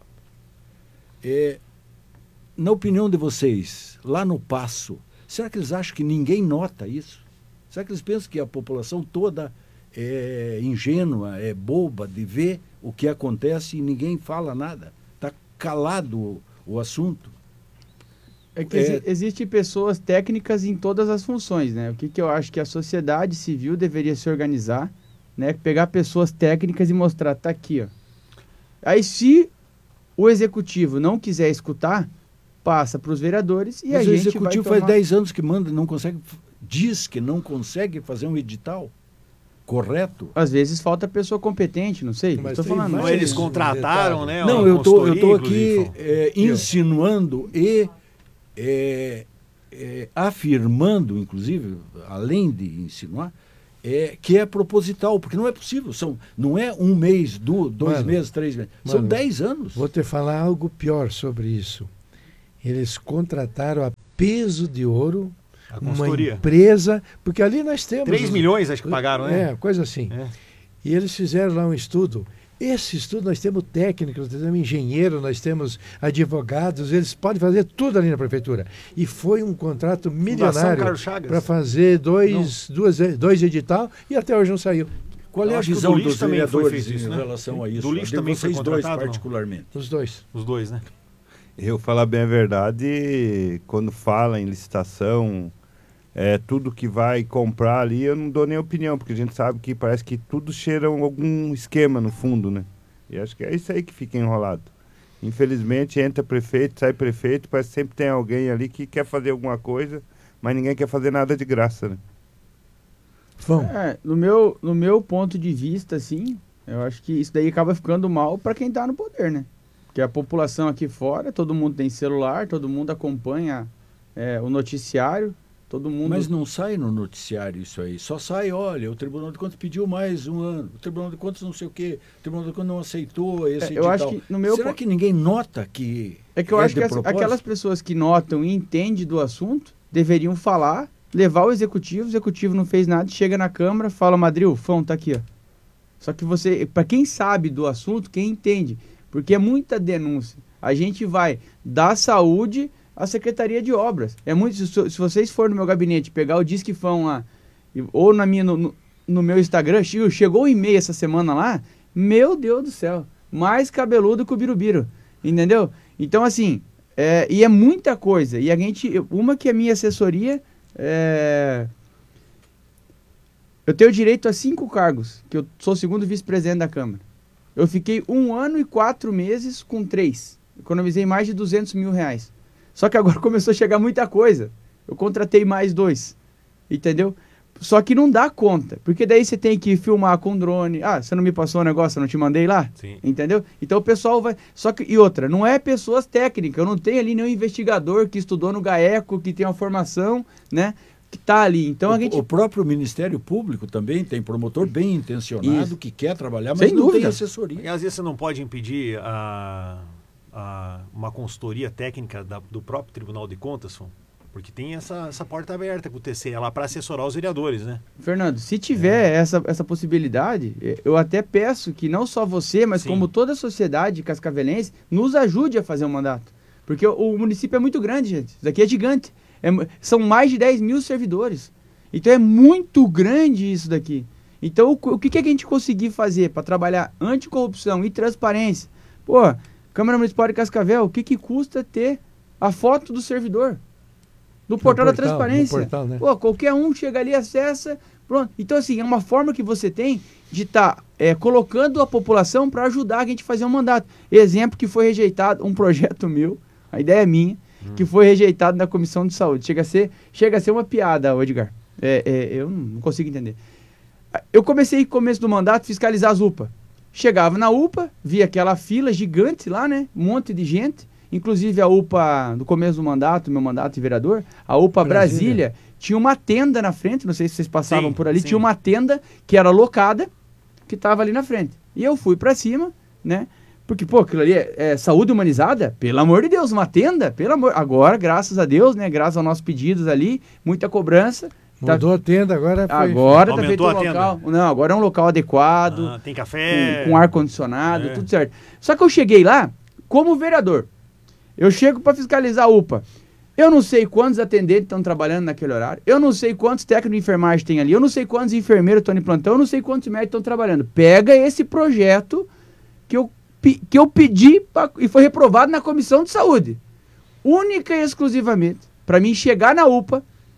Na opinião de vocês, lá no Paço, será que eles acham que ninguém nota isso? Será que eles pensam que a população toda é ingênua, é boba de ver o que acontece e ninguém fala nada? Está calado o assunto. Existem pessoas técnicas em todas as funções, né? O que eu acho que a sociedade civil deveria se organizar, né? Pegar pessoas técnicas e mostrar, tá aqui, ó. Aí se o executivo não quiser escutar, passa para os vereadores e Mas a gente vai o executivo faz 10 anos que manda, não consegue, diz que não consegue fazer um edital. correto. Às vezes falta pessoa competente, não sei. Mas não, eles contrataram, né? Não, eu tô aqui insinuando e afirmando, inclusive, além de insinuar, que é proposital, porque não é possível. Não é um mês, 2 meses, 3 meses. São 10 anos. Vou te falar algo pior sobre isso. Eles contrataram a peso de ouro uma empresa, porque ali nós temos... 3 milhões, acho que pagaram, né? Coisa assim. E eles fizeram lá um estudo. Esse estudo, nós temos técnicos, nós temos engenheiros, nós temos advogados, eles podem fazer tudo ali na prefeitura. E foi um contrato milionário para fazer dois edital e até hoje não saiu. Qual é a visão dos vereadores em relação a isso? Do lixo também vocês dois, particularmente. Os dois. Os dois, né? Eu falar bem a verdade, quando fala em licitação, tudo que vai comprar ali, eu não dou nem opinião, porque a gente sabe que parece que tudo cheira algum esquema no fundo, né? E acho que é isso aí que fica enrolado. Infelizmente, entra prefeito, sai prefeito, parece que sempre tem alguém ali que quer fazer alguma coisa, mas ninguém quer fazer nada de graça, né? No meu ponto de vista, assim, eu acho que isso daí acaba ficando mal para quem está no poder, né? Porque a população aqui fora, todo mundo tem celular, todo mundo acompanha o noticiário, todo mundo... Mas não sai no noticiário isso aí, só sai, olha, o Tribunal de Contas pediu mais um ano, o Tribunal de Contas não sei o quê, o Tribunal de Contas não aceitou esse edital. Eu acho que no meu... Será que ninguém nota que eu acho que aquelas pessoas que notam e entendem do assunto deveriam falar, levar o executivo não fez nada, chega na Câmara, fala, Madril, tá aqui, ó. Só que para quem sabe do assunto, quem entende... Porque é muita denúncia. A gente vai da saúde à Secretaria de Obras. Se vocês forem no meu gabinete pegar o Disque Fão lá, ou no meu Instagram, chegou um e-mail essa semana lá, meu Deus do céu, mais cabeludo que o Birubiru. Entendeu? Então, assim, e é muita coisa. E uma que a minha assessoria, eu tenho direito a 5 cargos, que eu sou o segundo vice-presidente da Câmara. Eu fiquei 1 ano e 4 meses com 3. Economizei mais de R$200 mil. Só que agora começou a chegar muita coisa. Eu contratei mais 2. Entendeu? Só que não dá conta. Porque daí você tem que filmar com drone. Você não me passou o negócio, eu não te mandei lá? Sim. Entendeu? Então o pessoal vai... E outra, não é pessoas técnicas. Eu não tenho ali nenhum investigador que estudou no GAECO, que tem uma formação, né? Que está ali. Então, o próprio Ministério Público também tem promotor bem intencionado que quer trabalhar, mas não tem assessoria. E às vezes você não pode impedir uma consultoria técnica do próprio Tribunal de Contas, porque tem essa porta aberta com o TCE lá para assessorar os vereadores, né? Fernando, se tiver essa possibilidade, eu até peço que não só você, mas como toda a sociedade cascavelense, nos ajude a fazer um mandato. Porque o município é muito grande, gente. Isso aqui é gigante. São mais de 10 mil servidores. Então é muito grande isso daqui. Então o que a gente conseguir fazer para trabalhar anticorrupção e transparência? Câmara Municipal de Cascavel, o que custa ter a foto do servidor? Do portal da transparência. Portal, né? Qualquer um chega ali, acessa, pronto. Então assim, é uma forma que você tem de estar colocando a população para ajudar a gente a fazer um mandato. Exemplo que foi rejeitado, um projeto meu, a ideia é minha, que foi rejeitado na Comissão de Saúde. Chega a ser uma piada, Edgar. Eu não consigo entender. Eu comecei, no começo do mandato, a fiscalizar as UPA. Chegava na UPA, via aquela fila gigante lá, né? Um monte de gente. Inclusive a UPA, no começo do mandato, meu mandato de vereador, a UPA Brasília tinha uma tenda na frente, não sei se vocês passavam por ali, tinha uma tenda que era locada, que estava ali na frente. E eu fui para cima, né? Porque, aquilo ali é saúde humanizada, pelo amor de Deus, uma tenda, agora, graças a Deus, né, graças aos nossos pedidos ali, muita cobrança. Mudou a tenda, agora tá feito um local. Não, agora é um local adequado. Tem café. Com ar-condicionado, tudo certo. Só que eu cheguei lá, como vereador, eu chego para fiscalizar a UPA. Eu não sei quantos atendentes estão trabalhando naquele horário, eu não sei quantos técnicos de enfermagem tem ali, eu não sei quantos enfermeiros estão em plantão, eu não sei quantos médicos estão trabalhando. Pega esse projeto que eu pedi e foi reprovado na Comissão de Saúde. Única e exclusivamente para mim chegar na UPA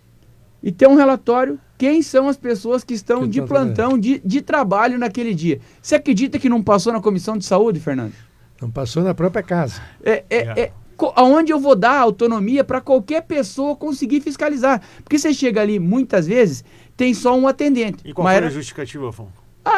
e ter um relatório quem são as pessoas que estão de plantão, de trabalho naquele dia. Você acredita que não passou na Comissão de Saúde, Fernando? Não passou na própria casa. Aonde eu vou dar autonomia para qualquer pessoa conseguir fiscalizar? Porque você chega ali, muitas vezes, tem só um atendente. E qual foi a justificativa, Afonso?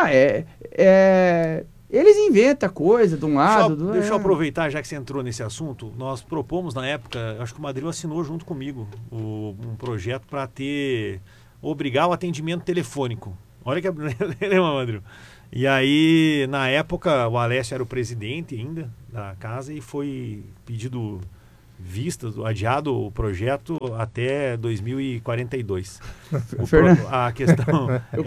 Eles inventam coisa de um lado... Deixa eu aproveitar, já que você entrou nesse assunto, nós propomos na época, acho que o Madril assinou junto comigo um projeto para obrigar o atendimento telefônico. Olha que... Lembra, Madril? E aí, na época, o Alessio era o presidente ainda da casa e foi pedido adiado o projeto até 2042. A questão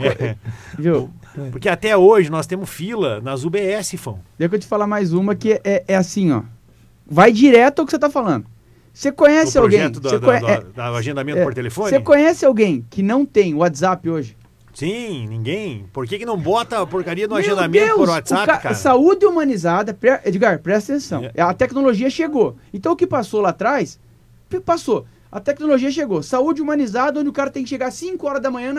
porque até hoje nós temos fila nas UBS, Fão. Deixa eu te falar mais uma que é assim, ó. Vai direto ao que você está falando. Você conhece alguém... Do agendamento por telefone? Você conhece alguém que não tem WhatsApp hoje? Sim, ninguém. Por que não bota a porcaria do agendamento por WhatsApp, cara? Saúde humanizada, Edgar, presta atenção. A tecnologia chegou. Então o que passou lá atrás, passou. A tecnologia chegou. Saúde humanizada, onde o cara tem que chegar às 5 horas da manhã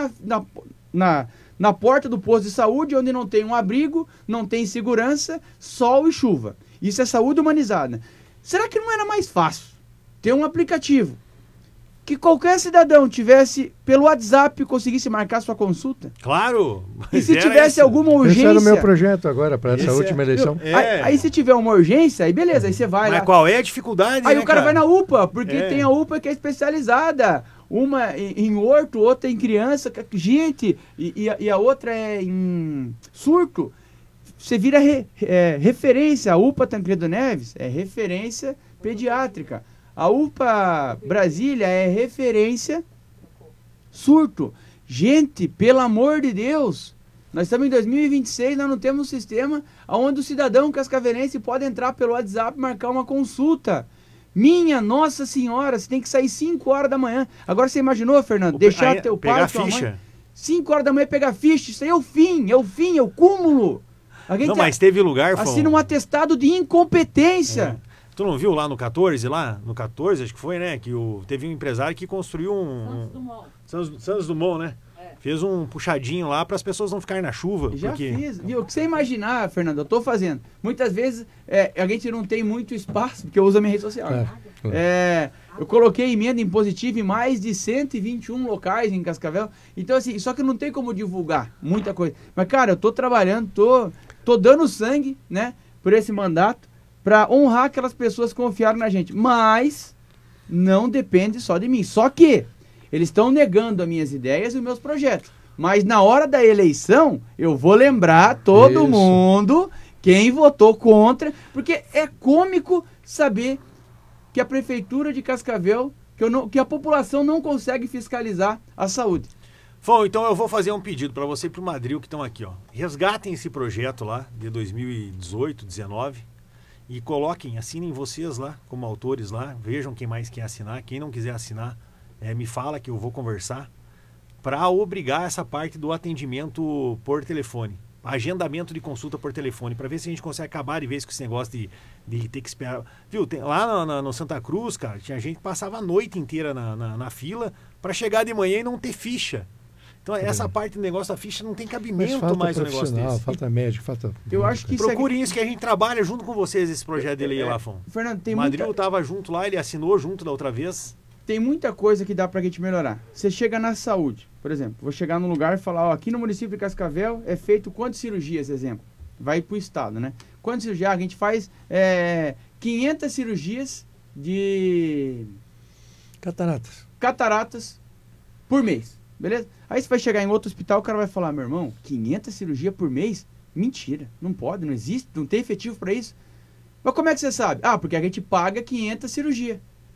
na porta do posto de saúde, onde não tem um abrigo, não tem segurança, sol e chuva. Isso é saúde humanizada. Será que não era mais fácil ter um aplicativo que qualquer cidadão tivesse, pelo WhatsApp, conseguisse marcar sua consulta? Claro! E se tivesse alguma urgência... Esse era o meu projeto agora, para essa última eleição. Aí se tiver uma urgência, aí beleza, aí você vai lá. Mas qual é a dificuldade, aí o cara vai na UPA, porque tem a UPA que é especializada. Uma em horto, outra em criança, gente, e a outra é em surto. Você vira referência. A UPA Tancredo Neves é referência pediátrica. A UPA Brasília é referência surto. Gente, pelo amor de Deus, nós estamos em 2026, nós não temos um sistema onde o cidadão cascavelense pode entrar pelo WhatsApp e marcar uma consulta. Minha Nossa Senhora, você tem que sair 5 horas da manhã. Agora você imaginou, Fernando, deixar teu pai, tua mãe, 5 horas da manhã pegar ficha? Isso aí é o fim, é o cúmulo. Não, mas teve lugar, assina um atestado de incompetência. Tu não viu lá no 14, no 14, acho que foi, né? Que teve um empresário que construiu Santos Dumont, né? Fez um puxadinho lá para as pessoas não ficarem na chuva. Já fiz. Viu? O que você imaginar, Fernando, eu tô fazendo. Muitas vezes a gente não tem muito espaço, porque eu uso a minha rede social. Eu coloquei emenda impositiva em mais de 121 locais em Cascavel. Então, assim, só que não tem como divulgar muita coisa. Mas, cara, eu tô trabalhando, tô dando sangue, né, por esse mandato, para honrar aquelas pessoas que confiaram na gente. Mas não depende só de mim. Só que eles estão negando as minhas ideias e os meus projetos. Mas na hora da eleição, eu vou lembrar todo mundo quem votou contra, porque é cômico saber que a Prefeitura de Cascavel, que a população não consegue fiscalizar a saúde. Bom, então eu vou fazer um pedido para você e para o Madril que estão aqui. Resgatem esse projeto lá de 2018, 2019. E coloquem, assinem vocês lá, como autores lá, vejam quem mais quer assinar. Quem não quiser assinar, me fala que eu vou conversar, para obrigar essa parte do atendimento por telefone, agendamento de consulta por telefone, para ver se a gente consegue acabar de vez com esse negócio de ter que esperar. Viu, lá no Santa Cruz, cara, tinha gente que passava a noite inteira na fila para chegar de manhã e não ter ficha. Então, essa parte do negócio da ficha não tem cabimento mais no negócio desse. Falta médico, falta... Eu acho que procurem isso que a gente trabalha junto com vocês, esse projeto de lei lá, Fão. Fernando, tem o Madril estava junto lá, ele assinou junto da outra vez. Tem muita coisa que dá pra gente melhorar. Você chega na saúde, por exemplo, vou chegar num lugar e falar, aqui no município de Cascavel é feito quantas cirurgias, exemplo? Vai pro estado, né? Quantas cirurgias? A gente faz 500 cirurgias de... Cataratas por mês. Beleza? Aí você vai chegar em outro hospital, o cara vai falar, meu irmão, 500 cirurgias por mês? Mentira, não pode, não existe, não tem efetivo para isso. Mas como é que você sabe? Porque a gente paga 500 cirurgias.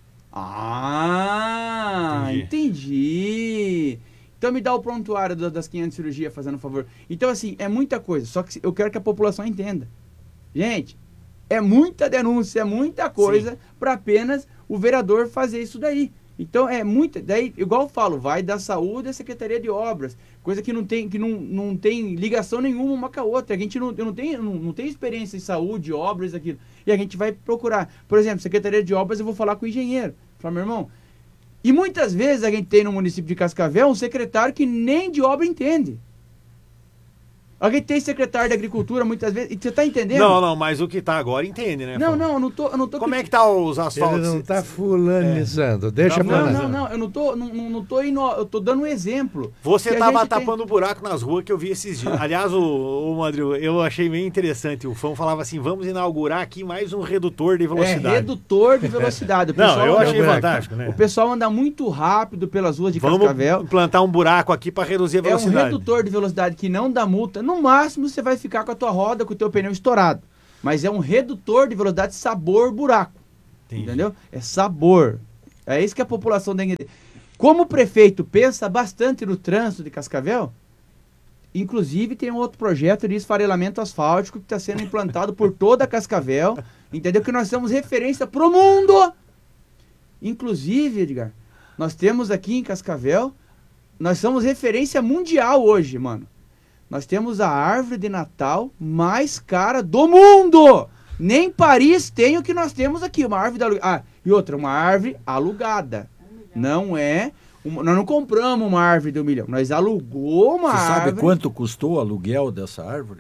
Entendi. Então me dá o prontuário das 500 cirurgias, fazendo um favor. Então, assim, é muita coisa, só que eu quero que a população entenda. Gente, é muita denúncia, é muita coisa para apenas o vereador fazer isso daí. Então é muito, daí igual eu falo, vai da saúde à Secretaria de Obras, coisa que não tem ligação nenhuma uma com a outra. A gente não tem experiência em saúde, obras, aquilo. E a gente vai procurar, por exemplo, Secretaria de Obras, eu vou falar com o engenheiro. Falar, meu irmão, e muitas vezes a gente tem no município de Cascavel um secretário que nem de obra entende. Alguém tem secretário de Agricultura muitas vezes. E você tá entendendo? Não, mas o que tá agora entende, né? Não, eu não tô. Como é que tá os asfaltos? Ele não tá fulanizando. Deixa pra lá. Não, eu não tô indo. Eu tô dando um exemplo. Você tava tapando buraco nas ruas que eu vi esses dias. Aliás, o Madril, eu achei meio interessante. O Fão falava assim: vamos inaugurar aqui mais um redutor de velocidade. Redutor de velocidade. Eu achei fantástico, né? O pessoal anda muito rápido pelas ruas de Cascavel. Vamos implantar um buraco aqui para reduzir a velocidade. É um redutor de velocidade que não dá multa. No máximo, você vai ficar com a tua roda, com o teu pneu estourado. Mas é um redutor de velocidade sabor buraco. Entendi. Entendeu? É sabor. É isso que a população tem que entender. Como o prefeito pensa bastante no trânsito de Cascavel, inclusive tem um outro projeto de esfarelamento asfáltico que está sendo implantado por toda a Cascavel. Entendeu? Que nós somos referência pro mundo. Inclusive, Edgar, nós temos aqui em Cascavel, nós somos referência mundial hoje, mano. Nós temos a árvore de Natal mais cara do mundo. Nem Paris tem o que nós temos aqui. Uma árvore e outra, uma árvore alugada. Não é... nós não compramos uma árvore de 1 milhão. Nós alugou uma árvore... Você sabe quanto custou o aluguel dessa árvore?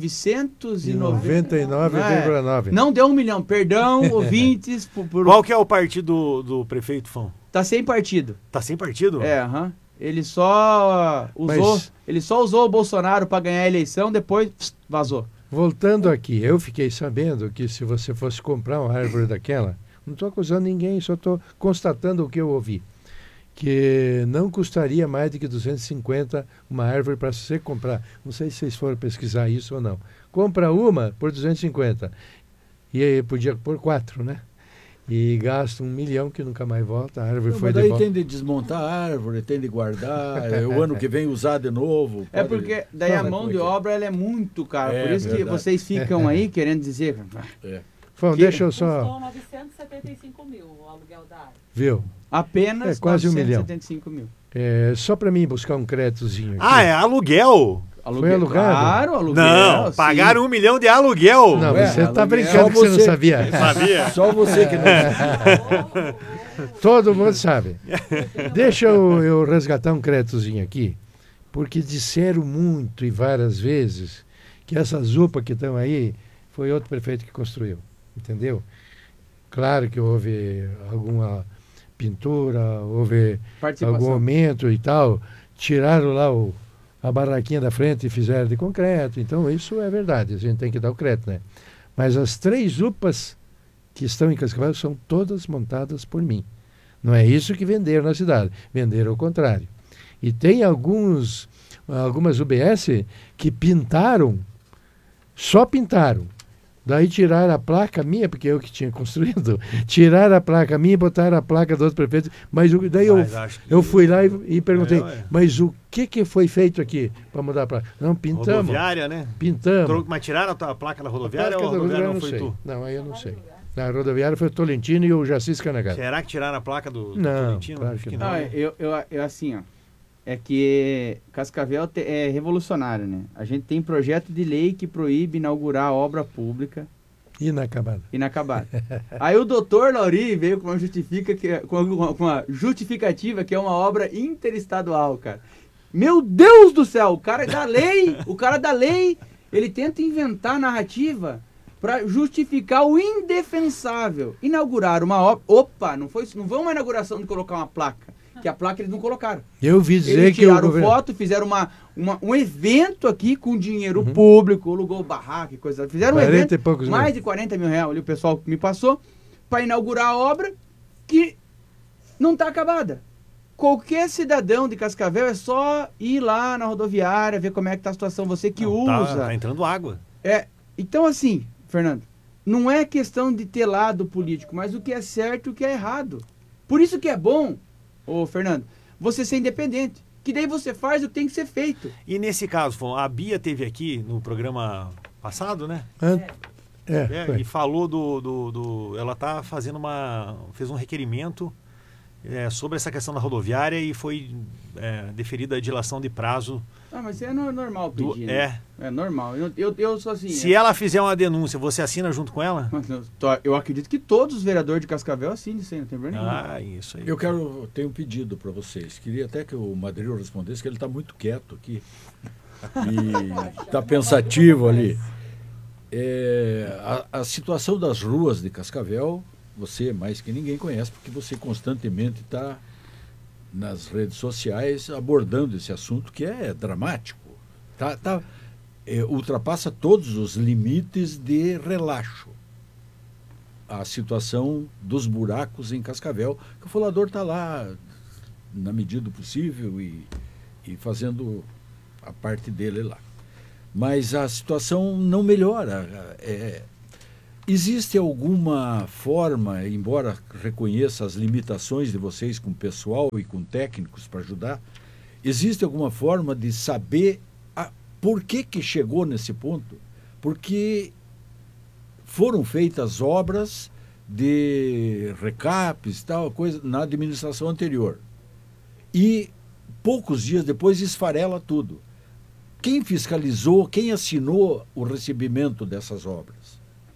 999,9. Não deu 1 milhão. Perdão, ouvintes. Qual que é o partido do prefeito Fão? Tá sem partido. Tá sem partido? É, aham. Ele só usou o Bolsonaro para ganhar a eleição, depois vazou. Voltando aqui, eu fiquei sabendo que se você fosse comprar uma árvore daquela, não estou acusando ninguém, só estou constatando o que eu ouvi, que não custaria mais de que 250 uma árvore para você comprar. Não sei se vocês foram pesquisar isso ou não. Compra uma por 250 e aí podia pôr 4, né? E gasta 1 milhão que nunca mais volta, a árvore foi de volta. Daí tem de desmontar a árvore, tem de guardar, o ano que vem usar de novo. É porque daí a mão de obra ela é muito cara, por isso que vocês ficam aí querendo dizer... Fão, deixa eu só... Custou 975 mil o aluguel da árvore. Viu? Apenas quase 975 mil. Só para mim buscar um créditozinho aqui. É aluguel? Foi alugado? Claro, aluguel. Não, pagaram 1 milhão de aluguel. Não, você está brincando que você não sabia. Sabia? Só você que não sabia. Todo mundo sabe. Deixa eu resgatar um créditozinho aqui, porque disseram muito e várias vezes que essas UPA que estão aí foi outro prefeito que construiu, entendeu? Claro que houve alguma pintura, houve algum aumento e tal, tiraram lá a barraquinha da frente e fizeram de concreto. Então, isso é verdade, a gente tem que dar o crédito, né? Mas as 3 UPAs que estão em Cascavel são todas montadas por mim. Não é isso que venderam na cidade, venderam ao contrário. E tem algumas UBS que pintaram, só pintaram. Daí tiraram a placa minha, porque eu que tinha construído, tiraram a placa minha e botaram a placa do outro prefeito. Mas daí eu fui lá e perguntei, mas o que foi feito aqui para mudar a placa? Não, pintamos. Rodoviária, né? Pintamos. Mas tiraram a placa da rodoviária ou a rodoviária não foi tu? Não, aí eu não sei. Na rodoviária foi o Tolentino e o Jacis Canagata. Será que tiraram a placa do Tolentino? Claro que não. Eu assim, ó. É que Cascavel é revolucionário, né? A gente tem projeto de lei que proíbe inaugurar obra pública inacabada. Aí o doutor Lauri veio com uma justificativa que é uma obra interestadual, cara. Meu Deus do céu, o cara da lei, ele tenta inventar narrativa para justificar o indefensável. Inaugurar uma obra... Opa, não foi uma inauguração de colocar uma placa. Que a placa eles não colocaram. Eu vi dizer eles que o tiraram foto, fizeram um evento aqui com dinheiro público, alugou barraca e coisa. Fizeram um evento, mais de 40 mil reais, ali o pessoal me passou, para inaugurar a obra que não está acabada. Qualquer cidadão de Cascavel é só ir lá na rodoviária, ver como é que está a situação, você que usa. Tá entrando água. Então assim, Fernando, não é questão de ter lado político, mas o que é certo e o que é errado. Por isso que é bom, Fernando, você ser independente, que daí você faz o que tem que ser feito. E nesse caso, a Bia teve aqui no programa passado, né? E falou ela tá fazendo fez um requerimento sobre essa questão da rodoviária e foi deferida a dilação de prazo. Mas é normal pedir, né? É normal. Eu sou assim... Se ela fizer uma denúncia, você assina junto com ela? Eu acredito que todos os vereadores de Cascavel assinem isso aí, não tem problema nenhum. Isso aí. Eu tenho um pedido para vocês. Queria até que o Madril respondesse, que ele está muito quieto aqui. e está pensativo ali. A situação das ruas de Cascavel, você mais que ninguém conhece, porque você constantemente está nas redes sociais abordando esse assunto que é dramático. Ultrapassa todos os limites de relaxo. A situação dos buracos em Cascavel, que o Folador está lá na medida do possível e fazendo a parte dele lá. Mas a situação não melhora. Existe alguma forma, embora reconheça as limitações de vocês com pessoal e com técnicos para ajudar, existe alguma forma de saber por que chegou nesse ponto? Porque foram feitas obras de recaps, tal coisa, na administração anterior. E poucos dias depois esfarela tudo. Quem fiscalizou, quem assinou o recebimento dessas obras?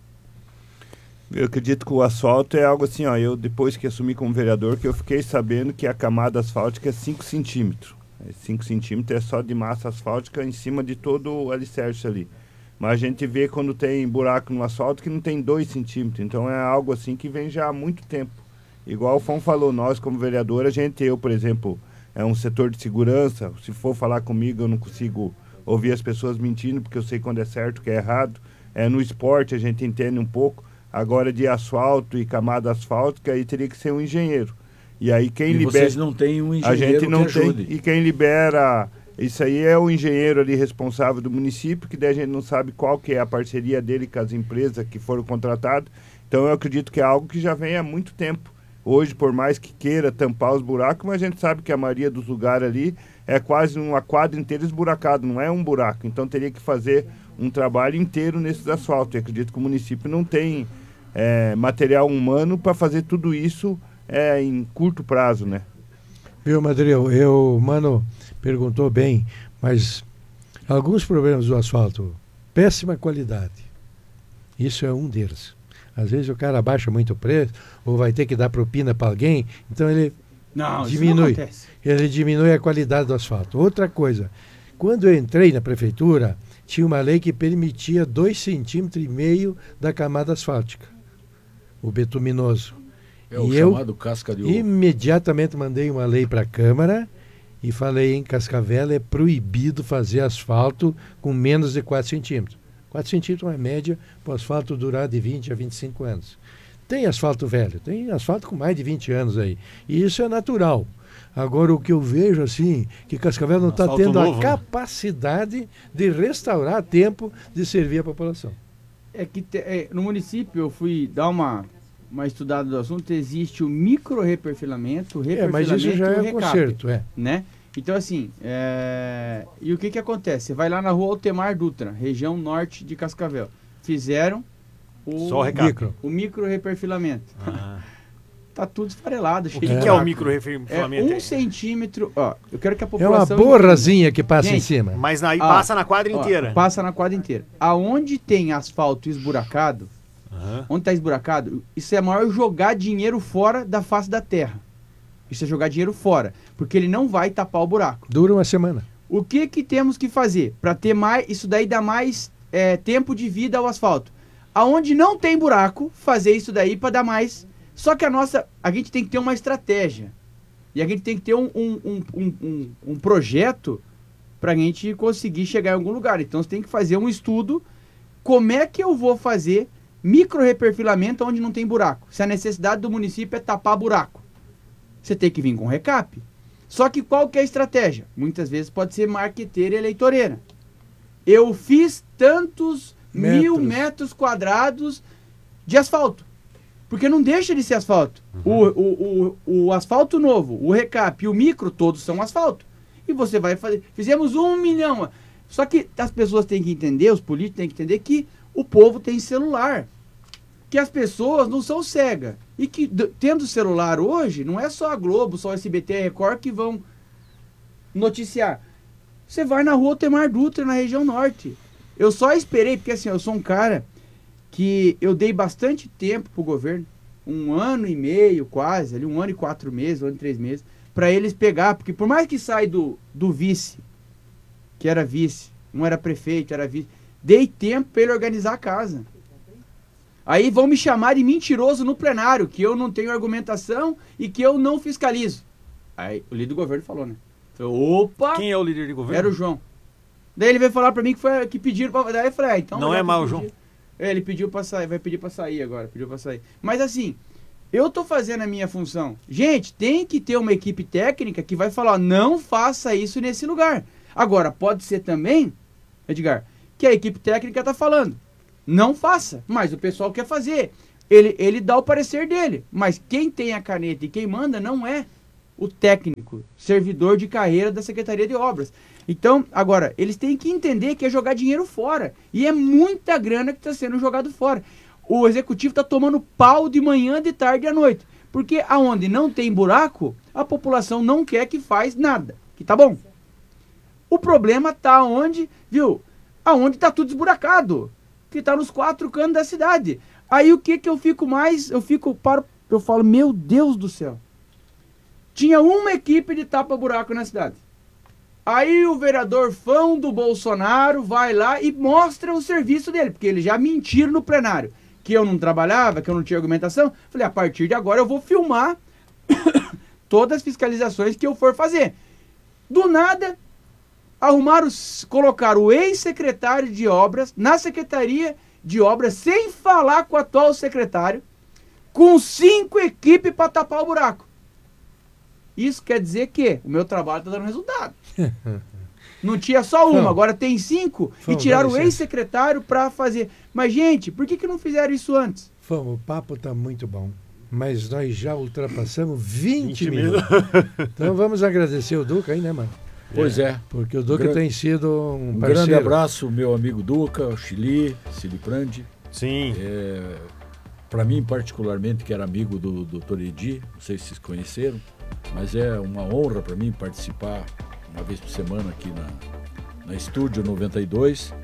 Eu acredito que o asfalto é algo assim, eu depois que assumi como vereador, que eu fiquei sabendo que a camada asfáltica é 5 centímetros. 5 centímetros é só de massa asfáltica em cima de todo o alicerce ali. Mas a gente vê quando tem buraco no asfalto que não tem 2 centímetros. Então é algo assim que vem já há muito tempo. Igual o Fão falou, nós como vereador, eu, por exemplo, é um setor de segurança. Se for falar comigo, eu não consigo ouvir as pessoas mentindo, porque eu sei quando é certo, que é errado. No esporte a gente entende um pouco. Agora de asfalto e camada asfáltica, aí teria que ser um engenheiro. E aí vocês não têm um engenheiro a gente não que ajude. Tem, e quem libera isso aí é o engenheiro ali responsável do município, que daí a gente não sabe qual que é a parceria dele com as empresas que foram contratadas. Então eu acredito que é algo que já vem há muito tempo. Hoje, por mais que queira tampar os buracos, mas a gente sabe que a maioria dos lugares ali é quase uma quadra inteira esburacada, não é um buraco. Então teria que fazer um trabalho inteiro nesses asfaltos. Eu acredito que o município não tem material humano para fazer tudo isso em curto prazo, né? Viu, Madril? O Mano perguntou bem, mas alguns problemas do asfalto, péssima qualidade. Isso é um deles. Às vezes o cara abaixa muito o preço, ou vai ter que dar propina para alguém, então ele diminui a qualidade do asfalto. Outra coisa, quando eu entrei na prefeitura, tinha uma lei que permitia 2,5 centímetros da camada asfáltica, o betuminoso. O chamado casca de ovo. Imediatamente mandei uma lei para a Câmara e falei, em Cascavel é proibido fazer asfalto com menos de 4 centímetros. 4 centímetros é uma média para o asfalto durar de 20 a 25 anos. Tem asfalto velho, tem asfalto com mais de 20 anos aí. E isso é natural. Agora, o que eu vejo, assim, que Cascavel não está tendo a capacidade de restaurar a tempo de servir a população. É que no município eu fui dar uma estudada do assunto, existe o micro-reperfilamento, mas isso já é conserto, né? Então, assim, e o que acontece? Você vai lá na rua Altemar Dutra, região norte de Cascavel. Fizeram o micro-reperfilamento. Tá tudo esfarelado. O que é o micro-reperfilamento? 1 centímetro. Ó, eu quero que a população... É uma borrazinha que passa em cima. Mas aí passa na quadra inteira. Passa na quadra inteira. Aonde tem asfalto esburacado, onde está esburacado, isso é maior jogar dinheiro fora da face da terra. Isso é jogar dinheiro fora, porque ele não vai tapar o buraco. Dura uma semana. O que temos que fazer para ter mais, isso daí dá mais tempo de vida ao asfalto? Aonde não tem buraco, fazer isso daí para dar mais. Só que a gente tem que ter uma estratégia. E a gente tem que ter um projeto para a gente conseguir chegar em algum lugar. Então você tem que fazer um estudo, como é que eu vou fazer micro-reperfilamento onde não tem buraco. Se a necessidade do município é tapar buraco, você tem que vir com recap. Só que qual que é a estratégia? Muitas vezes pode ser marqueteira e eleitoreira. Eu fiz tantos 1.000 metros quadrados de asfalto. Porque não deixa de ser asfalto. O asfalto novo, o recap e o micro, todos são asfalto. E você vai fazer... Fizemos 1 milhão. Só que as pessoas têm que entender, os políticos têm que entender que o povo tem celular. Que as pessoas não são cegas. E que, tendo celular hoje, não é só a Globo, só a SBT e a Record que vão noticiar. Você vai na rua Altemar Dutra, na região norte. Eu só esperei, porque assim, eu sou um cara que eu dei bastante tempo pro governo, 1 ano e meio quase, ali 1 ano e 4 meses, 1 ano e 3 meses, para eles pegar, porque por mais que saia do vice, que era vice, um era prefeito, era vice. Dei tempo para ele organizar a casa. Aí vão me chamar de mentiroso no plenário, que eu não tenho argumentação e que eu não fiscalizo. Aí o líder do governo falou, né? Falei, opa! Quem é o líder de governo? Era o João. Daí ele veio falar para mim que pediram pra... Daí eu falei, então... Não é mal o João? Ele pediu pra sair, vai pedir pra sair agora, pediu pra sair. Mas assim, eu tô fazendo a minha função. Gente, tem que ter uma equipe técnica que vai falar, não faça isso nesse lugar. Agora, pode ser também, Edgar, que a equipe técnica tá falando, não faça, mas o pessoal quer fazer. Ele dá o parecer dele, mas quem tem a caneta e quem manda não é o técnico, servidor de carreira da Secretaria de Obras. Então, agora, eles têm que entender que é jogar dinheiro fora. E é muita grana que está sendo jogado fora. O executivo está tomando pau de manhã, de tarde e à noite. Porque aonde não tem buraco, a população não quer que faz nada. Que tá bom. O problema está onde, viu? Aonde está tudo esburacado. Que está nos 4 cantos da cidade. Aí o que eu fico mais... Eu falo, meu Deus do céu. Tinha uma equipe de tapa-buraco na cidade. Aí o vereador fã do Bolsonaro vai lá e mostra o serviço dele, porque eles já mentiram no plenário, que eu não trabalhava, que eu não tinha argumentação. Falei, a partir de agora eu vou filmar todas as fiscalizações que eu for fazer. Do nada, colocaram o ex-secretário de obras na Secretaria de Obras, sem falar com o atual secretário, com 5 equipes para tapar o buraco. Isso quer dizer que o meu trabalho está dando resultado. Não tinha só uma, agora tem 5 e tiraram o ex-secretário para fazer. Mas, gente, por que não fizeram isso antes? O papo está muito bom, mas nós já ultrapassamos 20 minutos. Então vamos agradecer o Duca aí, né, mano? Pois é. Porque o Duca tem sido um parceiro. Grande abraço, meu amigo Duca, o Chili, Siliprandi. Sim. Para mim, particularmente, que era amigo do Dr. Edi, não sei se vocês conheceram, mas é uma honra para mim participar uma vez por semana aqui na Estúdio 92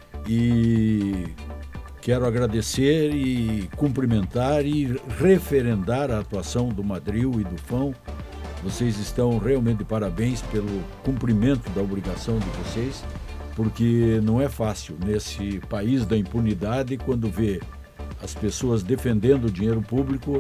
e quero agradecer e cumprimentar e referendar a atuação do Madril e do Fão. Vocês estão realmente de parabéns pelo cumprimento da obrigação de vocês, porque não é fácil nesse país da impunidade, quando vê as pessoas defendendo o dinheiro público,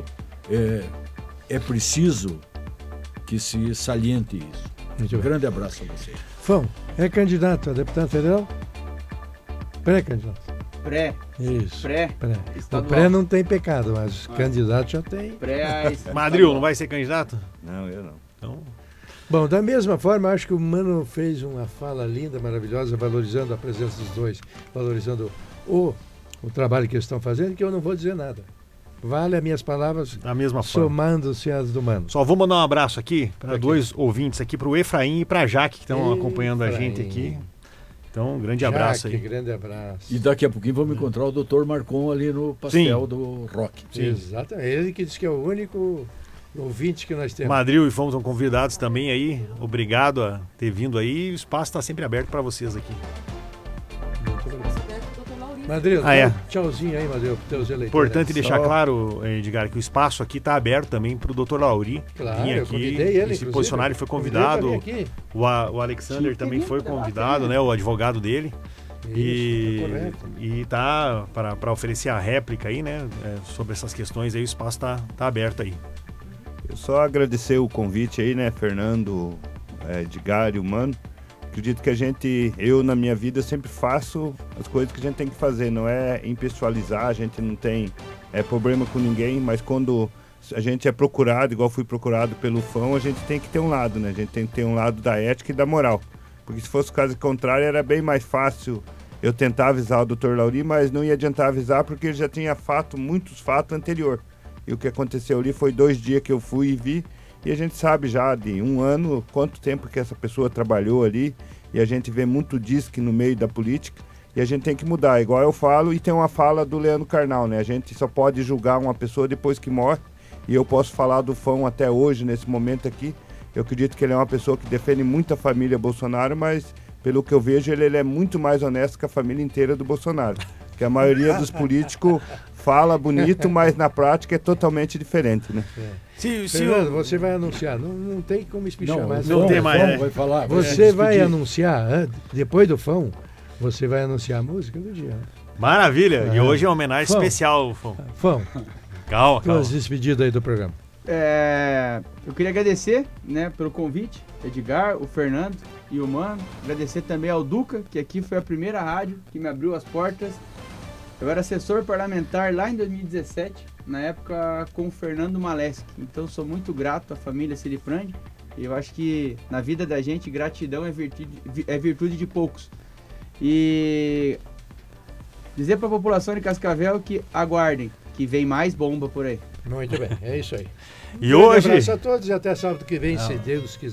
é preciso que se saliente isso. Grande abraço a vocês. Fão, é candidato a deputado federal? Pré-candidato? Pré. Isso. Pré. O pré não tem pecado, mas candidato já tem. Madril, não vai ser candidato? Não, eu não. Então... Bom, da mesma forma, acho que o Mano fez uma fala linda, maravilhosa, valorizando a presença dos dois, valorizando o trabalho que eles estão fazendo, que eu não vou dizer nada. Vale as minhas palavras, da mesma forma, somando-se as do Mano. Só vou mandar um abraço aqui para 2 ouvintes aqui, para o Efraim e para a Jaque, que estão acompanhando a gente aqui. Então, um grande abraço aí. Grande abraço. E daqui a pouquinho vamos encontrar o Dr. Marcon ali no pastel do Rock. Sim. Exatamente. Ele que diz que é o único ouvinte que nós temos. Madril e Fão estão convidados também aí. Obrigado a ter vindo aí. O espaço está sempre aberto para vocês aqui. Madril, tchauzinho aí, Madril, para os eleitores. Importante deixar claro, Edgar, que o espaço aqui está aberto também para o Dr. Lauri. Claro, vir aqui e se posicionar. Ele foi convidado. O Alexander também foi convidado, né? O advogado dele. E tá para oferecer a réplica aí, né? Sobre essas questões aí, o espaço tá aberto aí. Eu só agradecer o convite aí, né, Fernando, Edgar e o Mano. Acredito que eu na minha vida sempre faço as coisas que a gente tem que fazer, não é impessoalizar, a gente não tem problema com ninguém, mas quando a gente é procurado, igual fui procurado pelo Fão, a gente tem que ter um lado, né? A gente tem que ter um lado da ética e da moral. Porque se fosse o caso contrário, era bem mais fácil eu tentar avisar o Dr. Lauri, mas não ia adiantar avisar porque ele já tinha muitos fatos anterior. E o que aconteceu ali foi 2 dias que eu fui e vi, e a gente sabe já de 1 ano quanto tempo que essa pessoa trabalhou ali, e a gente vê muito disque no meio da política, e a gente tem que mudar, igual eu falo, e tem uma fala do Leandro Carnal, né? A gente só pode julgar uma pessoa depois que morre, e eu posso falar do Fão até hoje, nesse momento aqui. Eu acredito que ele é uma pessoa que defende muito a família Bolsonaro, mas pelo que eu vejo, ele é muito mais honesto que a família inteira do Bolsonaro. Porque a maioria dos políticos fala bonito, mas na prática é totalmente diferente, né? Fernando, você vai anunciar, não tem como espichar mais. Não tem mais, vai falar. Você vai anunciar, depois do Fão, Você vai anunciar a música do dia. Maravilha! E hoje é uma homenagem especial, Fão. Calma. Tuas despedidas aí do programa. Eu queria agradecer, né, pelo convite, Edgar, o Fernando e o Mano. Agradecer também ao Duca, que aqui foi a primeira rádio que me abriu as portas. Eu era assessor parlamentar lá em 2017, na época com o Fernando Maleski. Então sou muito grato à família Siliprandi. E eu acho que na vida da gente, gratidão é virtude de poucos. E dizer para a população de Cascavel que aguardem, que vem mais bomba por aí. Muito bem, é isso aí. E hoje... Um abraço a todos e até sábado que vem, se Deus quiser.